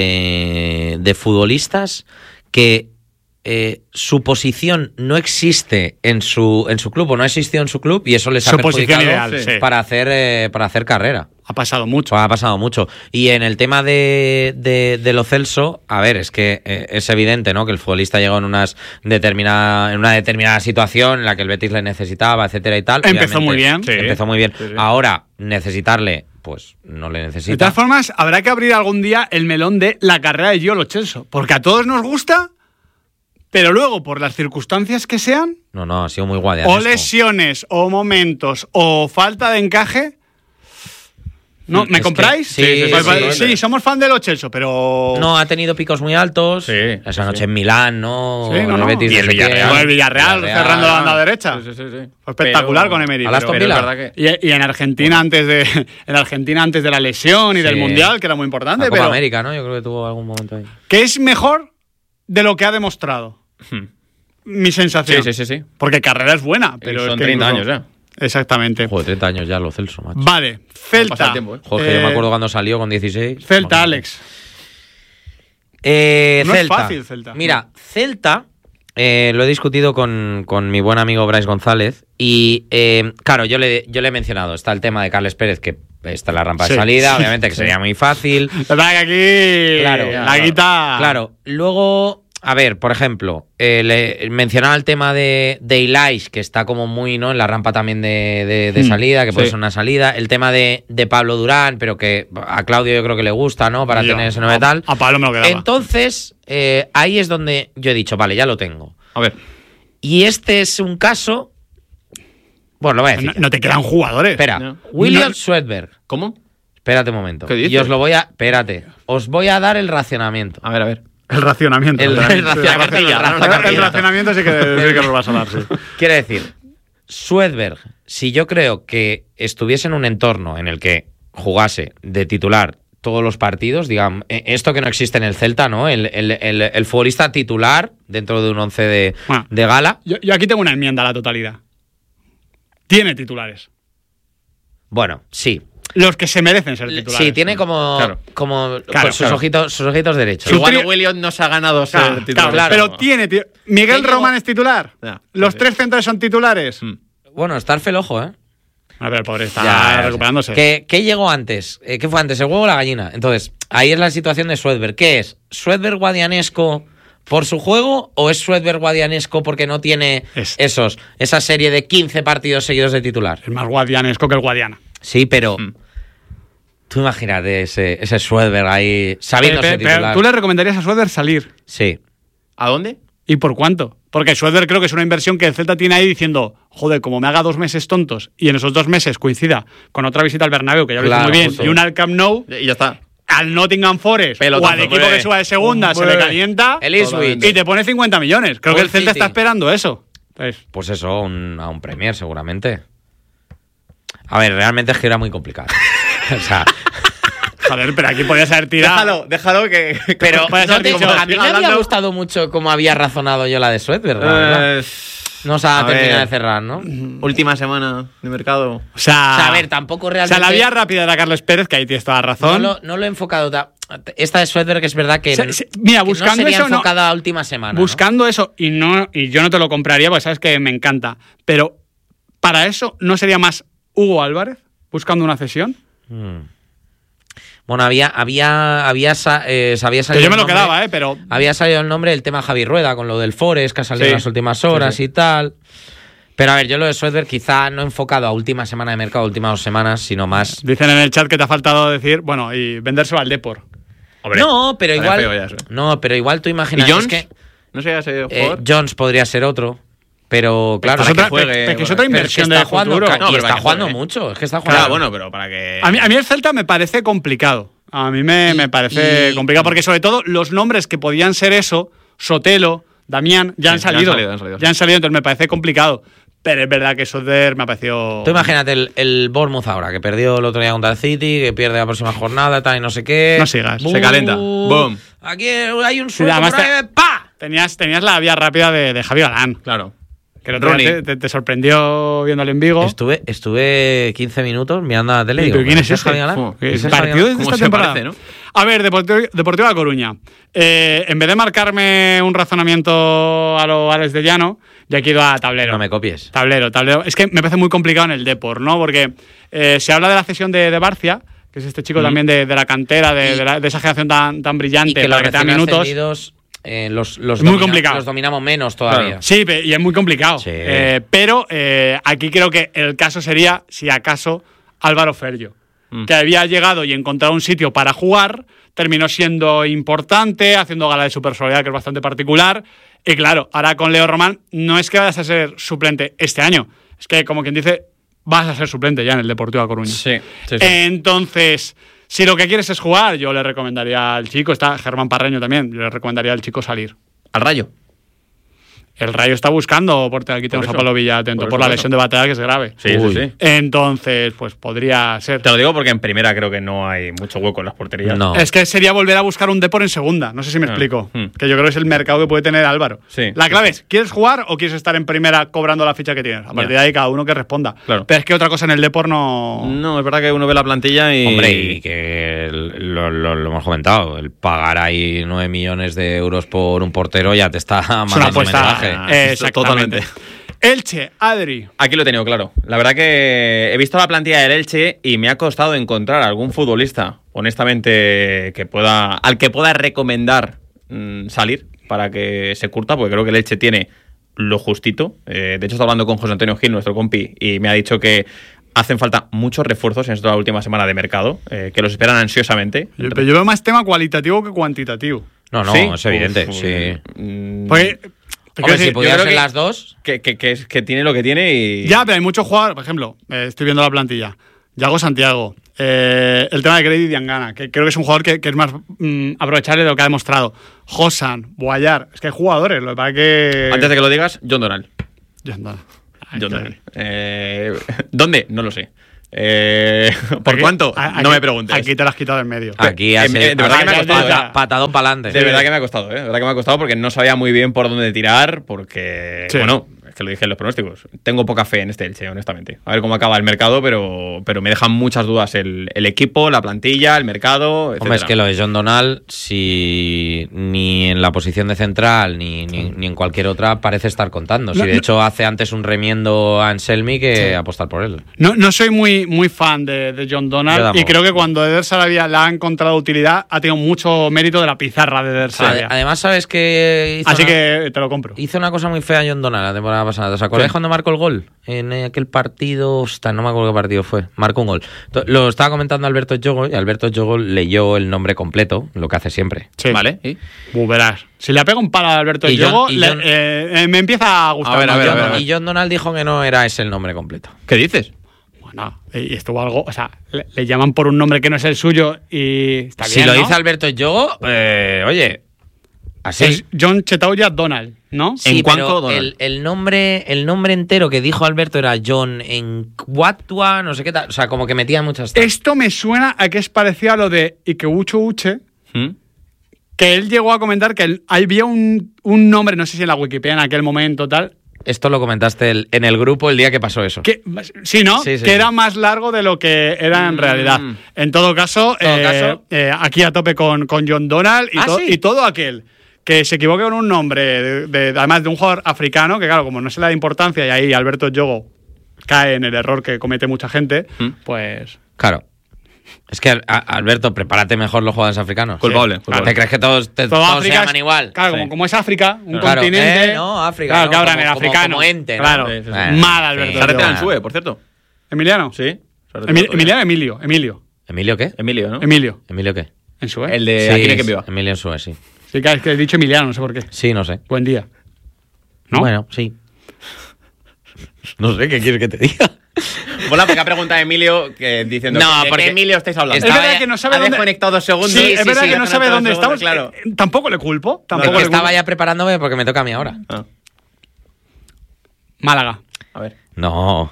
de futbolistas que su posición no existe en su club o no ha existido en su club y eso les ha perjudicado para hacer carrera. Ha pasado mucho. Y en el tema de Lo Celso, a ver, es que es evidente, ¿no?, que el futbolista llegó en una determinada situación en la que el Betis le necesitaba, etcétera y tal. Empezó muy bien. Ahora, necesitarle, pues no le necesita. De todas formas, habrá que abrir algún día el melón de la carrera de Gio Lo Celso, porque a todos nos gusta, pero luego, por las circunstancias que sean... No, ha sido muy guay. O lesiones, o momentos, o falta de encaje... ¿No? ¿Me compráis? Sí, somos fan de Lo Celso, pero... No, ha tenido picos muy altos. Esa noche en Milán, ¿no? Sí, el Betis, y el Villarreal cerrando la banda derecha. Sí. Fue espectacular con Emery. Y en Argentina antes de la lesión y del Mundial, que era muy importante. La Copa América, ¿no? Yo creo que tuvo algún momento ahí. Que es mejor de lo que ha demostrado. Mi sensación. Sí. Porque carrera es buena, pero son 30 años ya. Exactamente. Joder, 30 años ya Lo Celso, macho. Vale, Celta. Joder, yo me acuerdo cuando salió con 16. Celta, Alex. No Celta. Es fácil, Celta. Mira, Celta, lo he discutido con mi buen amigo Bryce González y, claro, yo le he mencionado, está el tema de Carles Pérez, que está en la rampa de salida, obviamente que sería muy fácil. La verdad que aquí la guita... Claro, luego a ver, por ejemplo, mencionaba el tema de Ilaish, que está como muy, ¿no?, en la rampa también de salida, que puede ser una salida. El tema de Pablo Durán, pero que a Claudio yo creo que le gusta, ¿no?, para tener ese 9 tal. A Pablo me lo quedaba. Entonces, ahí es donde yo he dicho, vale, ya lo tengo. A ver. Y este es un caso... Bueno, lo voy a decir. No te quedan jugadores. Espera, William Swedberg. ¿Cómo? Espérate un momento. ¿Qué dices? Y os lo voy a... Espérate. Os voy a dar el racionamiento. A ver. El racionamiento. El racionamiento sí que lo vas a dar, sí. Quiere decir, Swedberg, si yo creo que estuviese en un entorno en el que jugase de titular todos los partidos, digamos, esto que no existe en el Celta, ¿no? El futbolista titular dentro de un 11 de gala. Yo aquí tengo una enmienda a la totalidad. Tiene titulares. Bueno, sí. Los que se merecen ser titulares. Sí, tiene como sus ojitos derechos. Igual Williams no se ha ganado ser titular. Claro. Pero tiene... Miguel Román es titular. Los 3 centrales son titulares. Bueno, está el felojo, ¿eh? A ver, el pobre está recuperándose. ¿Qué llegó antes? ¿Qué fue antes, el huevo o la gallina? Entonces, ahí es la situación de Swedberg. ¿Qué es? ¿Swedberg guadianesco por su juego o es Swedberg guadianesco porque no tiene esa serie de 15 partidos seguidos de titular? Es más guadianesco que el Guadiana. Sí, pero tú imagínate ese Swedberg ahí sabiéndose titular. Pero ¿tú le recomendarías a Swedberg salir? Sí. ¿A dónde? ¿Y por cuánto? Porque Swedberg creo que es una inversión que el Celta tiene ahí diciendo, joder, como me haga 2 meses tontos y en esos 2 meses coincida con otra visita al Bernabéu, que ya lo hizo muy bien, y una al Camp Nou, y ya está. Al Nottingham Forest o al equipo que suba de segunda se le calienta y te pone 50 millones. Creo que el Celta está esperando eso. Pues eso, a un Premier seguramente. A ver, realmente es que era muy complicado. O sea... Joder, pero aquí podías haber tirado. Déjalo que... Pero a mí me había gustado mucho cómo había razonado yo la de Swedberg, ¿verdad? No se ha terminado de cerrar, ¿no? Última semana de mercado. O sea, a ver, tampoco realmente... O sea, la vía rápida era Carlos Pérez, que ahí tienes toda la razón. No lo he enfocado... Esta de Swedberg es verdad que, mira, buscando no sería eso, enfocada a última semana. Buscando eso, y yo no te lo compraría, porque sabes que me encanta. Pero para eso, ¿no sería más Hugo Álvarez buscando una cesión? Bueno, había salido. Que yo me lo quedaba, pero. Había salido el nombre del tema Javi Rueda con lo del Forest, que ha salido en las últimas horas y tal. Pero a ver, yo lo de Swedberg quizá no he enfocado a última semana de mercado, últimas 2 semanas, sino más. Dicen en el chat que te ha faltado decir, bueno, y vendérselo al Depor. Hombre, no, pero igual tú imaginas. ¿Y Jones? Que, ¿No sería ese jugador? Jones podría ser otro. Pero claro, es otra inversión de futuro. Y está jugando mucho. Es que está jugando. Claro, bueno, pero para que. A mí el Celta me parece complicado. A mí me parece complicado porque, sobre todo, los nombres que podían ser eso, Sotelo, Damián, ya han salido. Ya han salido, entonces me parece complicado. Pero es verdad que Swedberg me ha parecido. Tú imagínate el Bournemouth ahora, que perdió el otro día contra el City, que pierde la próxima jornada, tal y no sé qué. No sigas. Se calenta. ¡Boom! Aquí hay un suelo por ahí, ¡pa! Tenías la vía rápida de Javi Galán. Claro. Que el otro día te sorprendió viéndole en Vigo. Estuve 15 minutos mirando la tele. ¿Pero quién es ese? ¿El partido de esta temporada? Parece, ¿no? A ver, Deportivo de Coruña. En vez de marcarme un razonamiento a los Alex de Llano, ya he ido a tablero. No me copies. Tablero. Es que me parece muy complicado en el Depor, ¿no? Porque se habla de la cesión de Barcia, que es este chico también de la cantera, de esa generación tan brillante, y que para que te da minutos. Muy complicado. Los dominamos menos todavía. Claro. Sí, y es muy complicado. Sí. Pero aquí creo que el caso sería, si acaso, Álvaro Ferrio, que había llegado y encontrado un sitio para jugar, terminó siendo importante, haciendo gala de su personalidad, que es bastante particular. Y claro, ahora con Leo Román no es que vayas a ser suplente este año, es que, como quien dice, vas a ser suplente ya en el Deportivo de Coruña. Sí. Entonces, si lo que quieres es jugar, yo le recomendaría al chico, está Germán Parreño también, yo le recomendaría al chico salir. ¿Al Rayo? El Rayo está buscando, porque aquí tenemos a Pablo Villa atento por la lesión de Batalla, que es grave. Sí. Entonces, pues podría ser. Te lo digo porque en primera creo que no hay mucho hueco en las porterías. No. Es que sería volver a buscar un Depor en segunda. No sé si me explico. Que yo creo que es el mercado que puede tener Álvaro. Sí. La clave es, ¿quieres jugar o quieres estar en primera cobrando la ficha que tienes? A partir de ahí cada uno que responda. Claro. Pero es que otra cosa en el Depor no... No, es verdad que uno ve la plantilla y... Hombre, y que lo hemos comentado, el pagar ahí 9 millones de euros por un portero ya te está mandando un mensaje. Totalmente. Elche, Adri. Aquí lo he tenido claro. La verdad que he visto la plantilla del Elche y me ha costado encontrar algún futbolista, honestamente, al que pueda recomendar salir. para que se curta, porque creo que el Elche tiene lo justito. De hecho, estaba hablando con José Antonio Gil, nuestro compi, y me ha dicho que hacen falta muchos refuerzos en esta última semana de mercado, que los esperan ansiosamente. Pero yo veo más tema cualitativo que cuantitativo. No, ¿Sí? es evidente, sí. Porque, hombre, si pudieras ser las dos... Que tiene lo que tiene y... Ya, pero hay muchos jugadores, por ejemplo, estoy viendo la plantilla, Yago Santiago, el tema de Grady y Diangana, que creo que es un jugador que es más aprovechable de lo que ha demostrado. Josan, Boyar, es que hay jugadores, lo que pasa que... Antes de que lo digas, John Donald. John Donald. ¿Dónde? No lo sé. ¿Por aquí, cuánto? No me preguntes. Aquí te lo has quitado en medio. Aquí de verdad que me ha costado. Patadón para adelante. De verdad que me ha costado, De verdad que me ha costado porque no sabía muy bien por dónde tirar, porque, bueno, es que lo dije en los pronósticos. Tengo poca fe en este Elche, honestamente. A ver cómo acaba el mercado, pero me dejan muchas dudas el equipo, la plantilla, el mercado, etcétera. Hombre, es que lo de John Donald, si ni en la posición de central ni en cualquier otra parece estar contando. Si de hecho hace antes un remiendo a Anselmi que apostar por él. No soy muy fan de John Donald y creo que cuando Eder Sarabia le ha encontrado utilidad ha tenido mucho mérito de la pizarra de Eder Sarabia. Además, sabes que así que te lo compro. Hizo una cosa muy fea John Donald la temporada pasada. ¿Os acordáis cuando marcó el gol? En aquel partido, no me acuerdo qué partido fue. Marcó un gol. Lo estaba comentando Alberto Yogo y Alberto Yogo leyó el nombre completo, lo que hace siempre. Sí. ¿Vale? ¿Y? Verás. Si le pega un palo a Alberto Yogo, me empieza a gustar. A ver. Y John Donald dijo que no era ese el nombre completo. ¿Qué dices? Bueno, y estuvo algo, o sea, le llaman por un nombre que no es el suyo y está bien, si lo ¿no? dice Alberto Yogo, oye, así. Es John Chetauya Donald, ¿no? Sí, pero el nombre entero que dijo Alberto era John Encuatua, no sé qué tal, o sea, como que metía muchas... Esto me suena a que es parecido a lo de Ikeucho Uche, que él llegó a comentar que había un nombre, no sé si en la Wikipedia en aquel momento tal... Esto lo comentaste en el grupo el día que pasó eso. Sí, ¿no? Sí. Que era más largo de lo que era en realidad. En todo caso, aquí a tope con John Donald y todo aquel que se equivoque con un nombre, además de un jugador africano, que claro, como no se le da importancia y ahí Alberto Yogo cae en el error que comete mucha gente, pues... Claro. Es que, Alberto, prepárate mejor los jugadores africanos. Culpable. ¿Te crees que todos se llaman igual? Claro, como es África, un continente... no, África. Claro, que ahora en el como africano. Como ente, ¿no? Claro. Mal, Alberto. Se ha retirado en SUE, por cierto. ¿Emiliano? Sí. Emilio. ¿Emilio qué? Emilio, ¿no? Emilio qué? ¿En SUE? El de Aquí que viva. Emilio en SUE, sí. Sí, es que he dicho Emiliano, no sé por qué. Sí, no sé. Buen día. ¿No? Bueno, sí. No sé, ¿qué quieres que te diga? Bueno, porque ha preguntado a Emilio diciendo ¿de qué Emilio estáis hablando? Es verdad que no sabe dónde... desconectado 2 segundos. Sí, es verdad que no sabe dónde estamos. Claro. Tampoco le culpo. Estaba ya preparándome porque me toca a mí ahora. Málaga. A ver. No.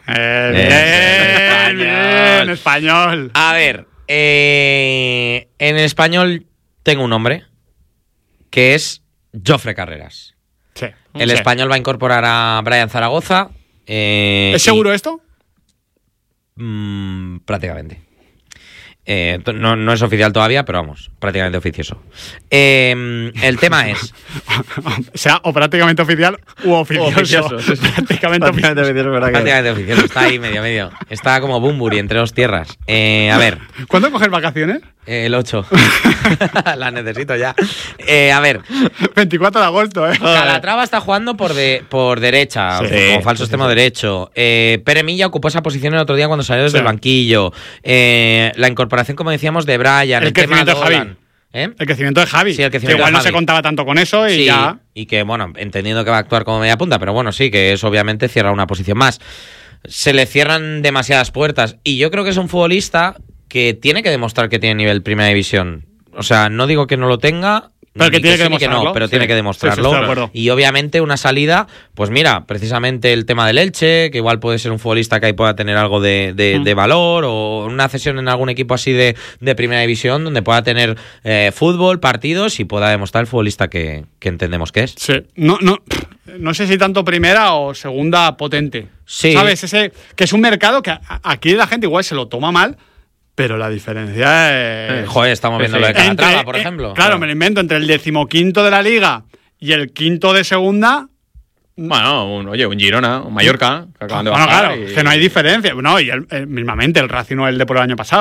Bien, español. A ver, en español tengo un nombre que es Jofre Carreras. Sí. El español va a incorporar a Brian Zaragoza. ¿Es seguro esto? Prácticamente. No es oficial todavía, pero vamos, prácticamente oficioso. El tema es... o sea, o prácticamente oficial u oficioso. Sí. Prácticamente oficioso. Prácticamente oficioso. Está ahí medio. Está como Bumburi entre dos tierras. A ver. ¿Cuándo coges vacaciones? El 8. Las necesito ya. A ver. 24 de agosto, Calatrava está jugando por derecha, como falso extremo derecho. Pere Milla ocupó esa posición el otro día cuando salió desde el banquillo. La incorporación, como decíamos, de Brian. El crecimiento de Javi. El crecimiento de Javi. Sí, el crecimiento que igual de no se contaba tanto con eso y ya. Y que, bueno, entendiendo que va a actuar como media punta, pero bueno, sí, que eso obviamente cierra una posición más. Se le cierran demasiadas puertas. Y yo creo que es un futbolista que tiene que demostrar que tiene nivel primera división. O sea, no digo que no lo tenga, pero que tiene que demostrarlo. Pero tiene que demostrarlo. Sí, estoy de acuerdo. Y obviamente una salida, pues mira, precisamente el tema del Elche, que igual puede ser un futbolista que ahí pueda tener algo de valor, o una cesión en algún equipo así de primera división, donde pueda tener fútbol, partidos y pueda demostrar el futbolista que entendemos que es. Sí. No sé si tanto primera o segunda potente. Sí. ¿Sabes? Que es un mercado que aquí la gente igual se lo toma mal, pero la diferencia es... Joder, estamos viendo lo de Calatrava, por ejemplo. Claro, me lo invento, entre el 15º de la Liga y el 5º de segunda... Bueno, un Girona, un Mallorca, que acaban de bajar. Claro, que no hay diferencia. No, y mismamente el Racing no es el de por el año pasado.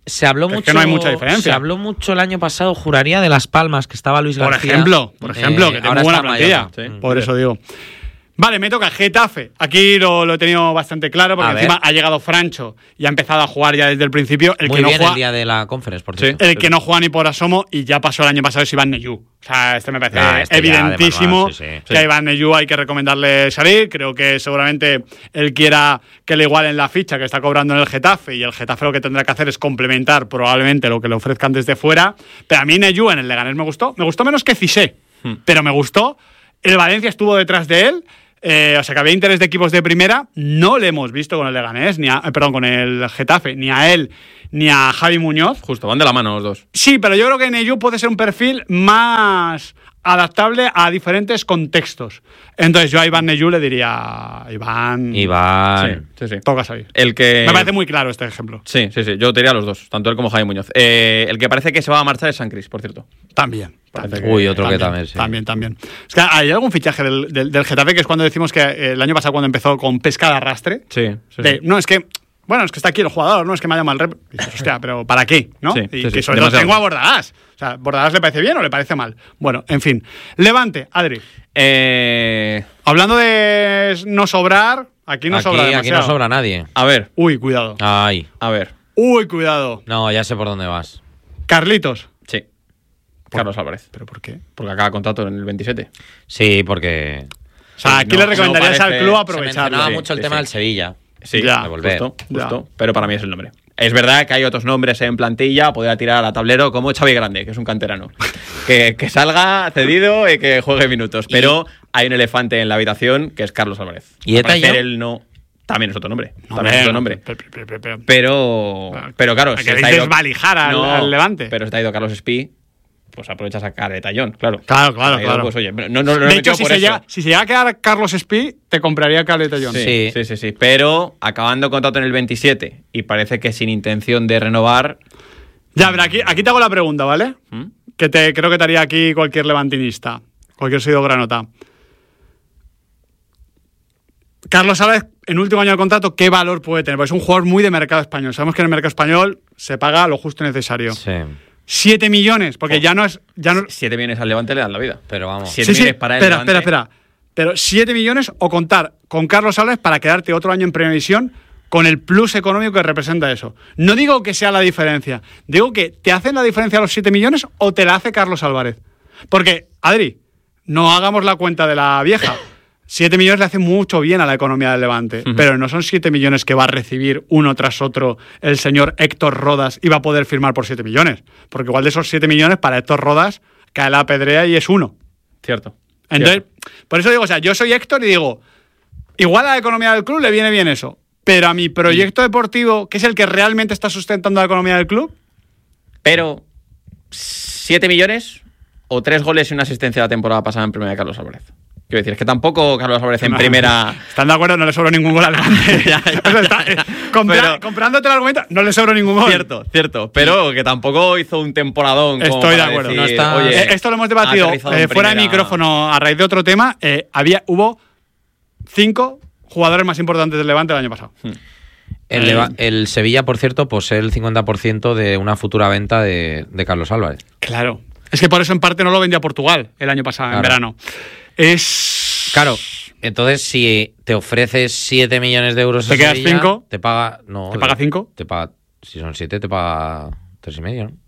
Se habló mucho, que no hay mucha diferencia. Se habló mucho el año pasado, juraría, de Las Palmas, que estaba Luis García. Por ejemplo, que tengo buena plantilla. Por eso digo. Vale, me toca Getafe. Aquí lo he tenido bastante claro, porque encima ha llegado Francho y ha empezado a jugar ya desde el principio. Muy bien el día de la conference, por cierto. El que no juega ni por asomo, y ya pasó el año pasado, es Iván Neyú. O sea, este me parece evidentísimo que a Iván Neyú hay que recomendarle salir. Creo que seguramente él quiera que le igualen la ficha que está cobrando en el Getafe, y el Getafe lo que tendrá que hacer es complementar probablemente lo que le ofrezcan desde fuera. Pero a mí Neyú en el Leganés me gustó menos que Cissé, pero me gustó. El Valencia estuvo detrás de él. O sea que había interés de equipos de primera. No le hemos visto con el Leganés, con el Getafe, ni a él ni a Javi Muñoz. Justo, van de la mano los dos. Sí, pero yo creo que Neyú puede ser un perfil más adaptable a diferentes contextos. Entonces yo a Iván Neyú le diría Iván. Sí. Toca salir. Me parece muy claro este ejemplo. Sí. Yo te diría a los dos, tanto él como Javi Muñoz. El que parece que se va a marchar es Sancris, por cierto. También. Otro que también, sí. También. Es que hay algún fichaje del Getafe, que es cuando decimos que el año pasado, cuando empezó con pesca de arrastre. Sí. No, es que está aquí el jugador, no es que me llama el rep. Y dices, hostia, pero ¿para qué? ¿No? Y que sobre todo tengo a Bordalás. O sea, ¿Bordalás le parece bien o le parece mal? Bueno, en fin. Levante, Adri. Hablando de no sobrar, aquí no sobra demasiado. Aquí no sobra nadie. A ver. Uy, cuidado. Ay. A ver. Uy, cuidado. No, ya sé por dónde vas. Carlitos. Sí. Carlos Álvarez. ¿Pero por qué? Porque acaba contrato en el 27. Sí, porque... O sea, aquí le recomendarías al club aprovecharlo. Se mencionaba mucho el tema del Sevilla. Sí, ya, de volver. Justo. Pero para mí es el nombre. Es verdad que hay otros nombres en plantilla, podría tirar a tablero, como Xavi Grande, que es un canterano. que salga cedido y que juegue minutos. Pero hay un elefante en la habitación, que es Carlos Álvarez. ¿Y él no... También es otro nombre. Pero claro, si queréis desvalijar al Levante. Pero si te ha ido Carlos Espí, pues aprovecha a sacar de tallón, claro. Claro. Pues oye, de hecho, si se llega a quedar Carlos Espí, te compraría Carlos Tallón. Sí. Pero acabando contrato en el 27 y parece que sin intención de renovar. Ya, pero aquí te hago la pregunta, ¿vale? Que creo que te haría aquí cualquier levantinista, cualquier seguidor granota. Carlos Álvarez, en último año de contrato, ¿qué valor puede tener? Porque es un jugador muy de mercado español. Sabemos que en el mercado español se paga lo justo y necesario. Sí. 7 millones, porque ya no es... 7 millones al Levante le dan la vida. Pero vamos. 7 millones para el Levante. Espera. Pero 7 millones o contar con Carlos Álvarez para quedarte otro año en Primera División con el plus económico que representa eso. No digo que sea la diferencia. Digo que te hacen la diferencia los 7 millones o te la hace Carlos Álvarez. Porque, Adri, no hagamos la cuenta de la vieja. 7 millones le hace mucho bien a la economía del Levante, pero no son 7 millones que va a recibir uno tras otro el señor Héctor Rodas y va a poder firmar por 7 millones. Porque igual de esos 7 millones para Héctor Rodas cae la pedrea y es uno. Cierto. Entonces, por eso digo, o sea, yo soy Héctor y digo, igual a la economía del club le viene bien eso, pero a mi proyecto deportivo, que es el que realmente está sustentando la economía del club. Pero 7 millones o 3 goles y una asistencia la temporada pasada en primera de Carlos Álvarez. Quiero decir, es que tampoco Carlos Álvarez en primera... ¿Están de acuerdo? No le sobró ningún gol al Levante. Comprándote el argumento, no le sobró ningún gol. Cierto. Pero que tampoco hizo un temporadón. Estoy de acuerdo. Decir, no está... Oye, esto lo hemos debatido fuera de micrófono a raíz de otro tema. Hubo 5 jugadores más importantes del Levante el año pasado. El Sevilla, por cierto, posee el 50% de una futura venta de Carlos Álvarez. Claro. Es que por eso en parte no lo vendió a Portugal el año pasado, en verano. Claro, entonces si te ofreces 7 millones de euros ¿te quedas Sevilla, 5? ¿Te paga? No. ¿Te paga 5? Si son 7, te paga 3,5, ¿no?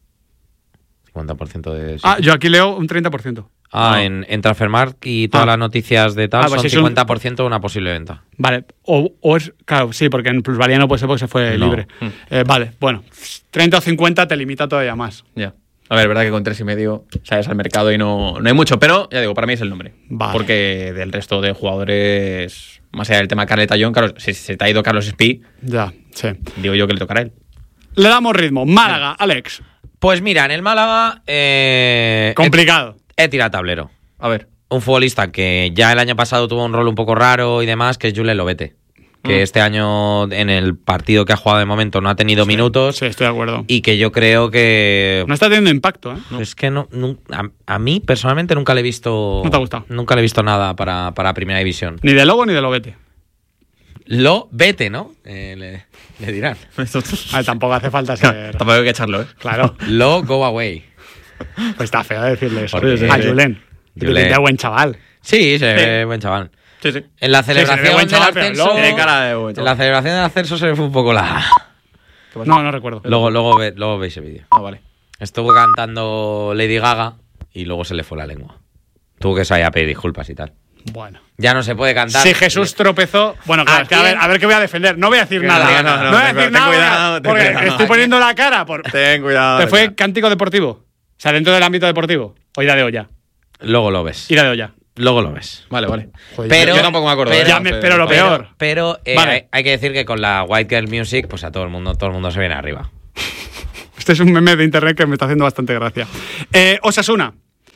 50% de... 7. Yo aquí leo un 30%. En Transfermarkt y todas las noticias de tal pues son 50% de una posible venta. Vale, o es... Claro, sí, porque en plusvalía no puede ser porque se fue libre. Vale, bueno, 30 o 50 te limita todavía más. Ya. A ver, es verdad que con 3,5 sales al mercado y no hay mucho, pero ya digo, para mí es el nombre. Vale. Porque del resto de jugadores, más allá del tema Carles Tallón, si se te ha ido Carlos Espí, ya, sí. Digo yo que le tocará a él. Le damos ritmo. Málaga, Alex. Pues mira, en el Málaga... complicado. He tirado tablero. A ver. Un futbolista que ya el año pasado tuvo un rol un poco raro y demás, que es Julen Lobete. Que este año, en el partido que ha jugado de momento, no ha tenido minutos. Sí, estoy de acuerdo. Y que yo creo que... No está teniendo impacto, ¿eh? Es que a mí, personalmente, nunca le he visto... ¿No te ha gustado? Nunca le he visto nada para Primera División. Ni de Lobo ni de Lobete. vete, ¿no? Le dirán. Tampoco hace falta ser... Tampoco hay que echarlo, ¿eh? Claro. Go away. Pues está feo decirle eso. Porque, a Julen. Julen es buen chaval. Sí, se ve buen chaval. Sí. En la celebración del ascenso... Tiene cara de buen chaval. En la celebración del ascenso se le fue un poco la... No recuerdo. Luego veis el vídeo. Vale. Estuvo cantando Lady Gaga y luego se le fue la lengua. Tuvo que salir a pedir disculpas y tal. Bueno. Ya no se puede cantar. Si Jesús tropezó... Bueno, claro, a ver qué voy a defender. No voy a decir nada. No voy a decir nada. Cuidado, porque estoy poniendo la cara. Ten cuidado. ¿Te fue cántico deportivo? O sea, dentro del ámbito deportivo. O ira de olla. Luego lo ves. Ira de olla. Luego lo ves. Vale. Joder, pero yo tampoco me acuerdo. Pero lo peor. Pero vale. hay que decir que con la White Girl Music, pues a todo el mundo se viene arriba. Este es un meme de internet que me está haciendo bastante gracia. Osasuna.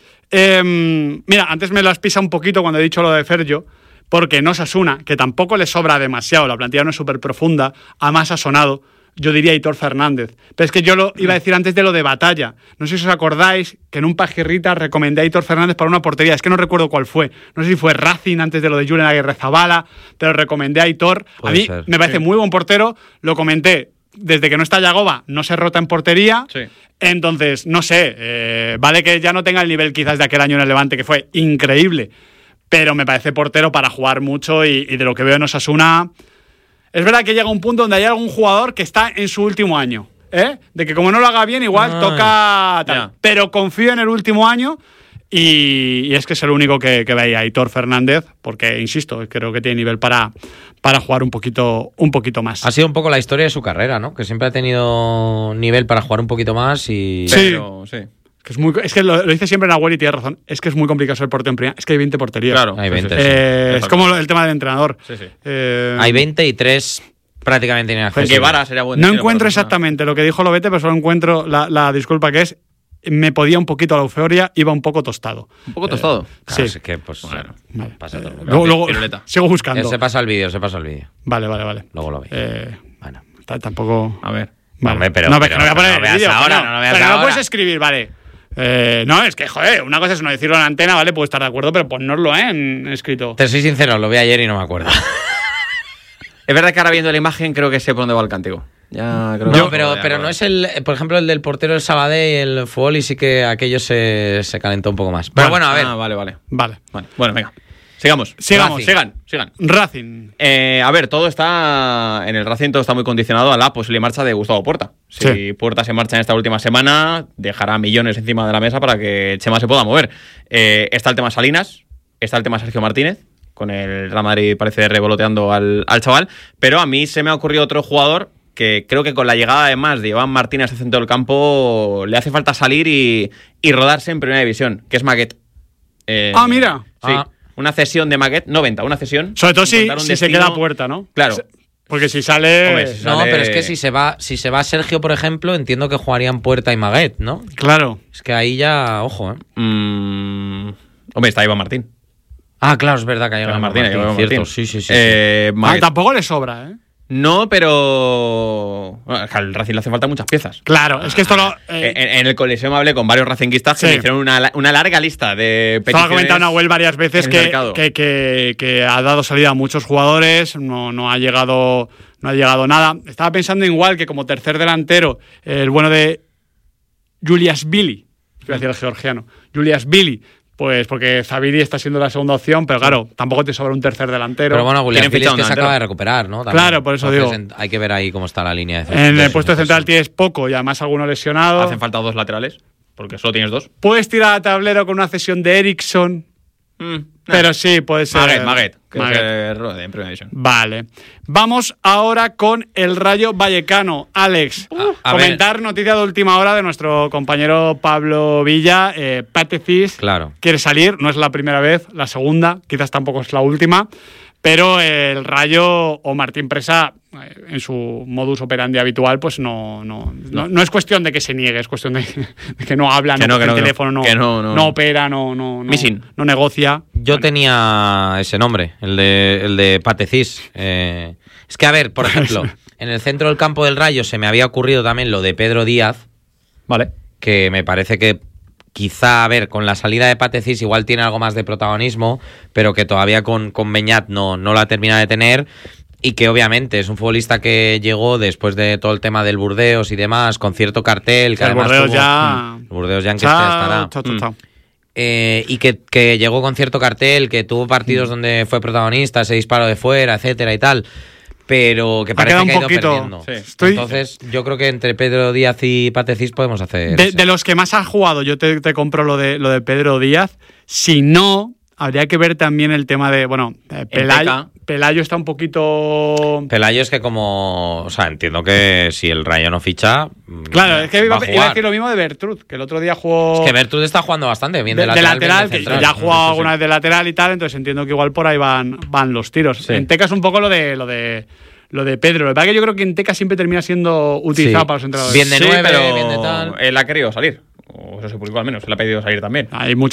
Mira, antes me las pisa un poquito cuando he dicho lo de Fergio, porque en Osasuna, que tampoco le sobra demasiado, la plantilla no es súper profunda, además ha sonado, yo diría Aitor Fernández. Pero es que yo lo iba a decir antes de lo de Batalla. No sé si os acordáis que en un Pajirrita recomendé a Aitor Fernández para una portería. Es que no recuerdo cuál fue. No sé si fue Racing antes de lo de Julen Aguirrezabala, pero recomendé a Aitor. A mí me parece muy buen portero. Lo comenté. Desde que no está Yagoba, no se rota en portería. Sí. Entonces, no sé. Vale que ya no tenga el nivel quizás de aquel año en el Levante, que fue increíble. Pero me parece portero para jugar mucho y de lo que veo en Osasuna... Es verdad que llega un punto donde hay algún jugador que está en su último año, de que como no lo haga bien, igual toca tal. Yeah. Pero confío en el último año y es que es el único que veía, Aitor Fernández, porque, insisto, creo que tiene nivel para jugar un poquito más. Ha sido un poco la historia de su carrera, ¿no? Que siempre ha tenido nivel para jugar un poquito más y... Sí. Es que lo dice siempre Nahuel y tiene razón. Es que es muy complicado ser portero en primera. Es que hay 20 porterías. Claro. Hay 20. Es como el tema del entrenador. Sí. Hay 20 y 3 prácticamente inaccesibles. Guevara sería buen No encuentro exactamente lo que dijo Lobete, pero solo encuentro la disculpa que es... Me podía un poquito la euforia, iba un poco tostado. ¿Un poco tostado? Claro, sí. Es que, pues, bueno, pasa todo el mundo. Luego sigo buscando. Se pasa el vídeo. Vale. Luego lo veis. Bueno. Tampoco... A ver. Vale. Hombre, pero no voy a poner el vídeo. No pero no puedes escribir, vale. No, es que, joder, una cosa es no decirlo en la antena, ¿vale? Puedo estar de acuerdo, pero ponnoslo en escrito. Te soy sincero, lo vi ayer y no me acuerdo. Es verdad que ahora viendo la imagen creo que sé por dónde va el cántico. Ya creo pero no es por ejemplo, el del portero del Sabadell y el fútbol, y sí que aquello se calentó un poco más. Pero bueno, a ver. Vale. Bueno, venga. Sigamos. Sigan. Racing. A ver, todo está... En el Racing todo está muy condicionado a la posible marcha de Gustavo Puerta. Si Puerta se marcha en esta última semana, dejará millones encima de la mesa para que Chema se pueda mover. Está el tema Salinas, está el tema Sergio Martínez, con el Real Madrid parece revoloteando al chaval, pero a mí se me ha ocurrido otro jugador que creo que con la llegada además de Iván Martínez al centro del campo le hace falta salir y rodarse en primera división, que es Maguet. Mira. Sí. Una cesión de Maguet, no venta, una cesión. Sobre todo si se queda a Puerta, ¿no? Claro. Porque si sale... Hombre, no, pero es que si se va Sergio, por ejemplo, entiendo que jugarían Puerta y Maguet, ¿no? Claro. Es que ahí ya, ojo, Hombre, está Iván Martín. Claro, es verdad que hay Iván Martín. Cierto, sí. Tampoco le sobra, ¿eh? No, pero al Racing le hace falta muchas piezas. Claro, es que esto lo... En el Coliseo me hablé con varios racinguistas que me hicieron una larga lista de peticiones. Esto lo ha comentado Nahuel varias veces que ha dado salida a muchos jugadores, no ha llegado nada. Estaba pensando igual que como tercer delantero, el bueno de Julias Billy, iba a decir el georgiano, Julias Billy. Pues porque Zaviri está siendo la segunda opción, pero claro, tampoco te sobra un tercer delantero. Pero bueno, Julián Félix que se acaba de recuperar, ¿no? También. Claro, por eso digo. Hay que ver ahí cómo está la línea. En el puesto central tienes poco y además alguno lesionado. Hacen falta 2 laterales, porque solo tienes 2. Puedes tirar a tablero con una cesión de Eriksson. Pero sí, puede ser. Maguet. En primera división. Vale. Vamos ahora con el Rayo Vallecano. Alex, comentar noticia de última hora de nuestro compañero Pablo Villa. Pate Cis quiere salir, no es la primera vez, la segunda, quizás tampoco es la última. Pero el Rayo o Martín Presa, en su modus operandi habitual, pues no es cuestión de que se niegue, es cuestión de que no habla, no coge el teléfono, no opera, no negocia. Yo tenía ese nombre, el de Patecis. Es que, a ver, por ejemplo, en el centro del campo del Rayo se me había ocurrido también lo de Pedro Díaz, vale, que me parece que quizá, a ver, con la salida de Patecis igual tiene algo más de protagonismo, pero que todavía con Beñat no la termina de tener. y que obviamente es un futbolista que llegó después de todo el tema del Burdeos y demás, con cierto cartel, que el además Burdeos ya en que estará. Y que llegó con cierto cartel, que tuvo partidos donde fue protagonista, se disparó de fuera, etcétera y tal, pero que parece que ha ido perdiendo. Entonces, yo creo que entre Pedro Díaz y Patecís podemos hacer... De los que más ha jugado, yo te compro lo de Pedro Díaz. Si no, habría que ver también el tema de... Bueno, Pelayo está un poquito... Pelayo es que como... O sea, entiendo que si el Rayo no ficha... Claro, es que iba a decir lo mismo de Bertrud, que el otro día jugó... Es que Bertrud está jugando bastante bien de lateral, bien de que ya ha jugado alguna vez de lateral y tal, entonces entiendo que igual por ahí van los tiros. Sí. En Teca es un poco lo de Pedro. Lo que pasa es que yo creo que en Teca siempre termina siendo utilizado para los entrenadores. Bien de 9, pero bien de tal. Él ha querido salir. O eso se publicó al menos. Él ha pedido salir también. Hay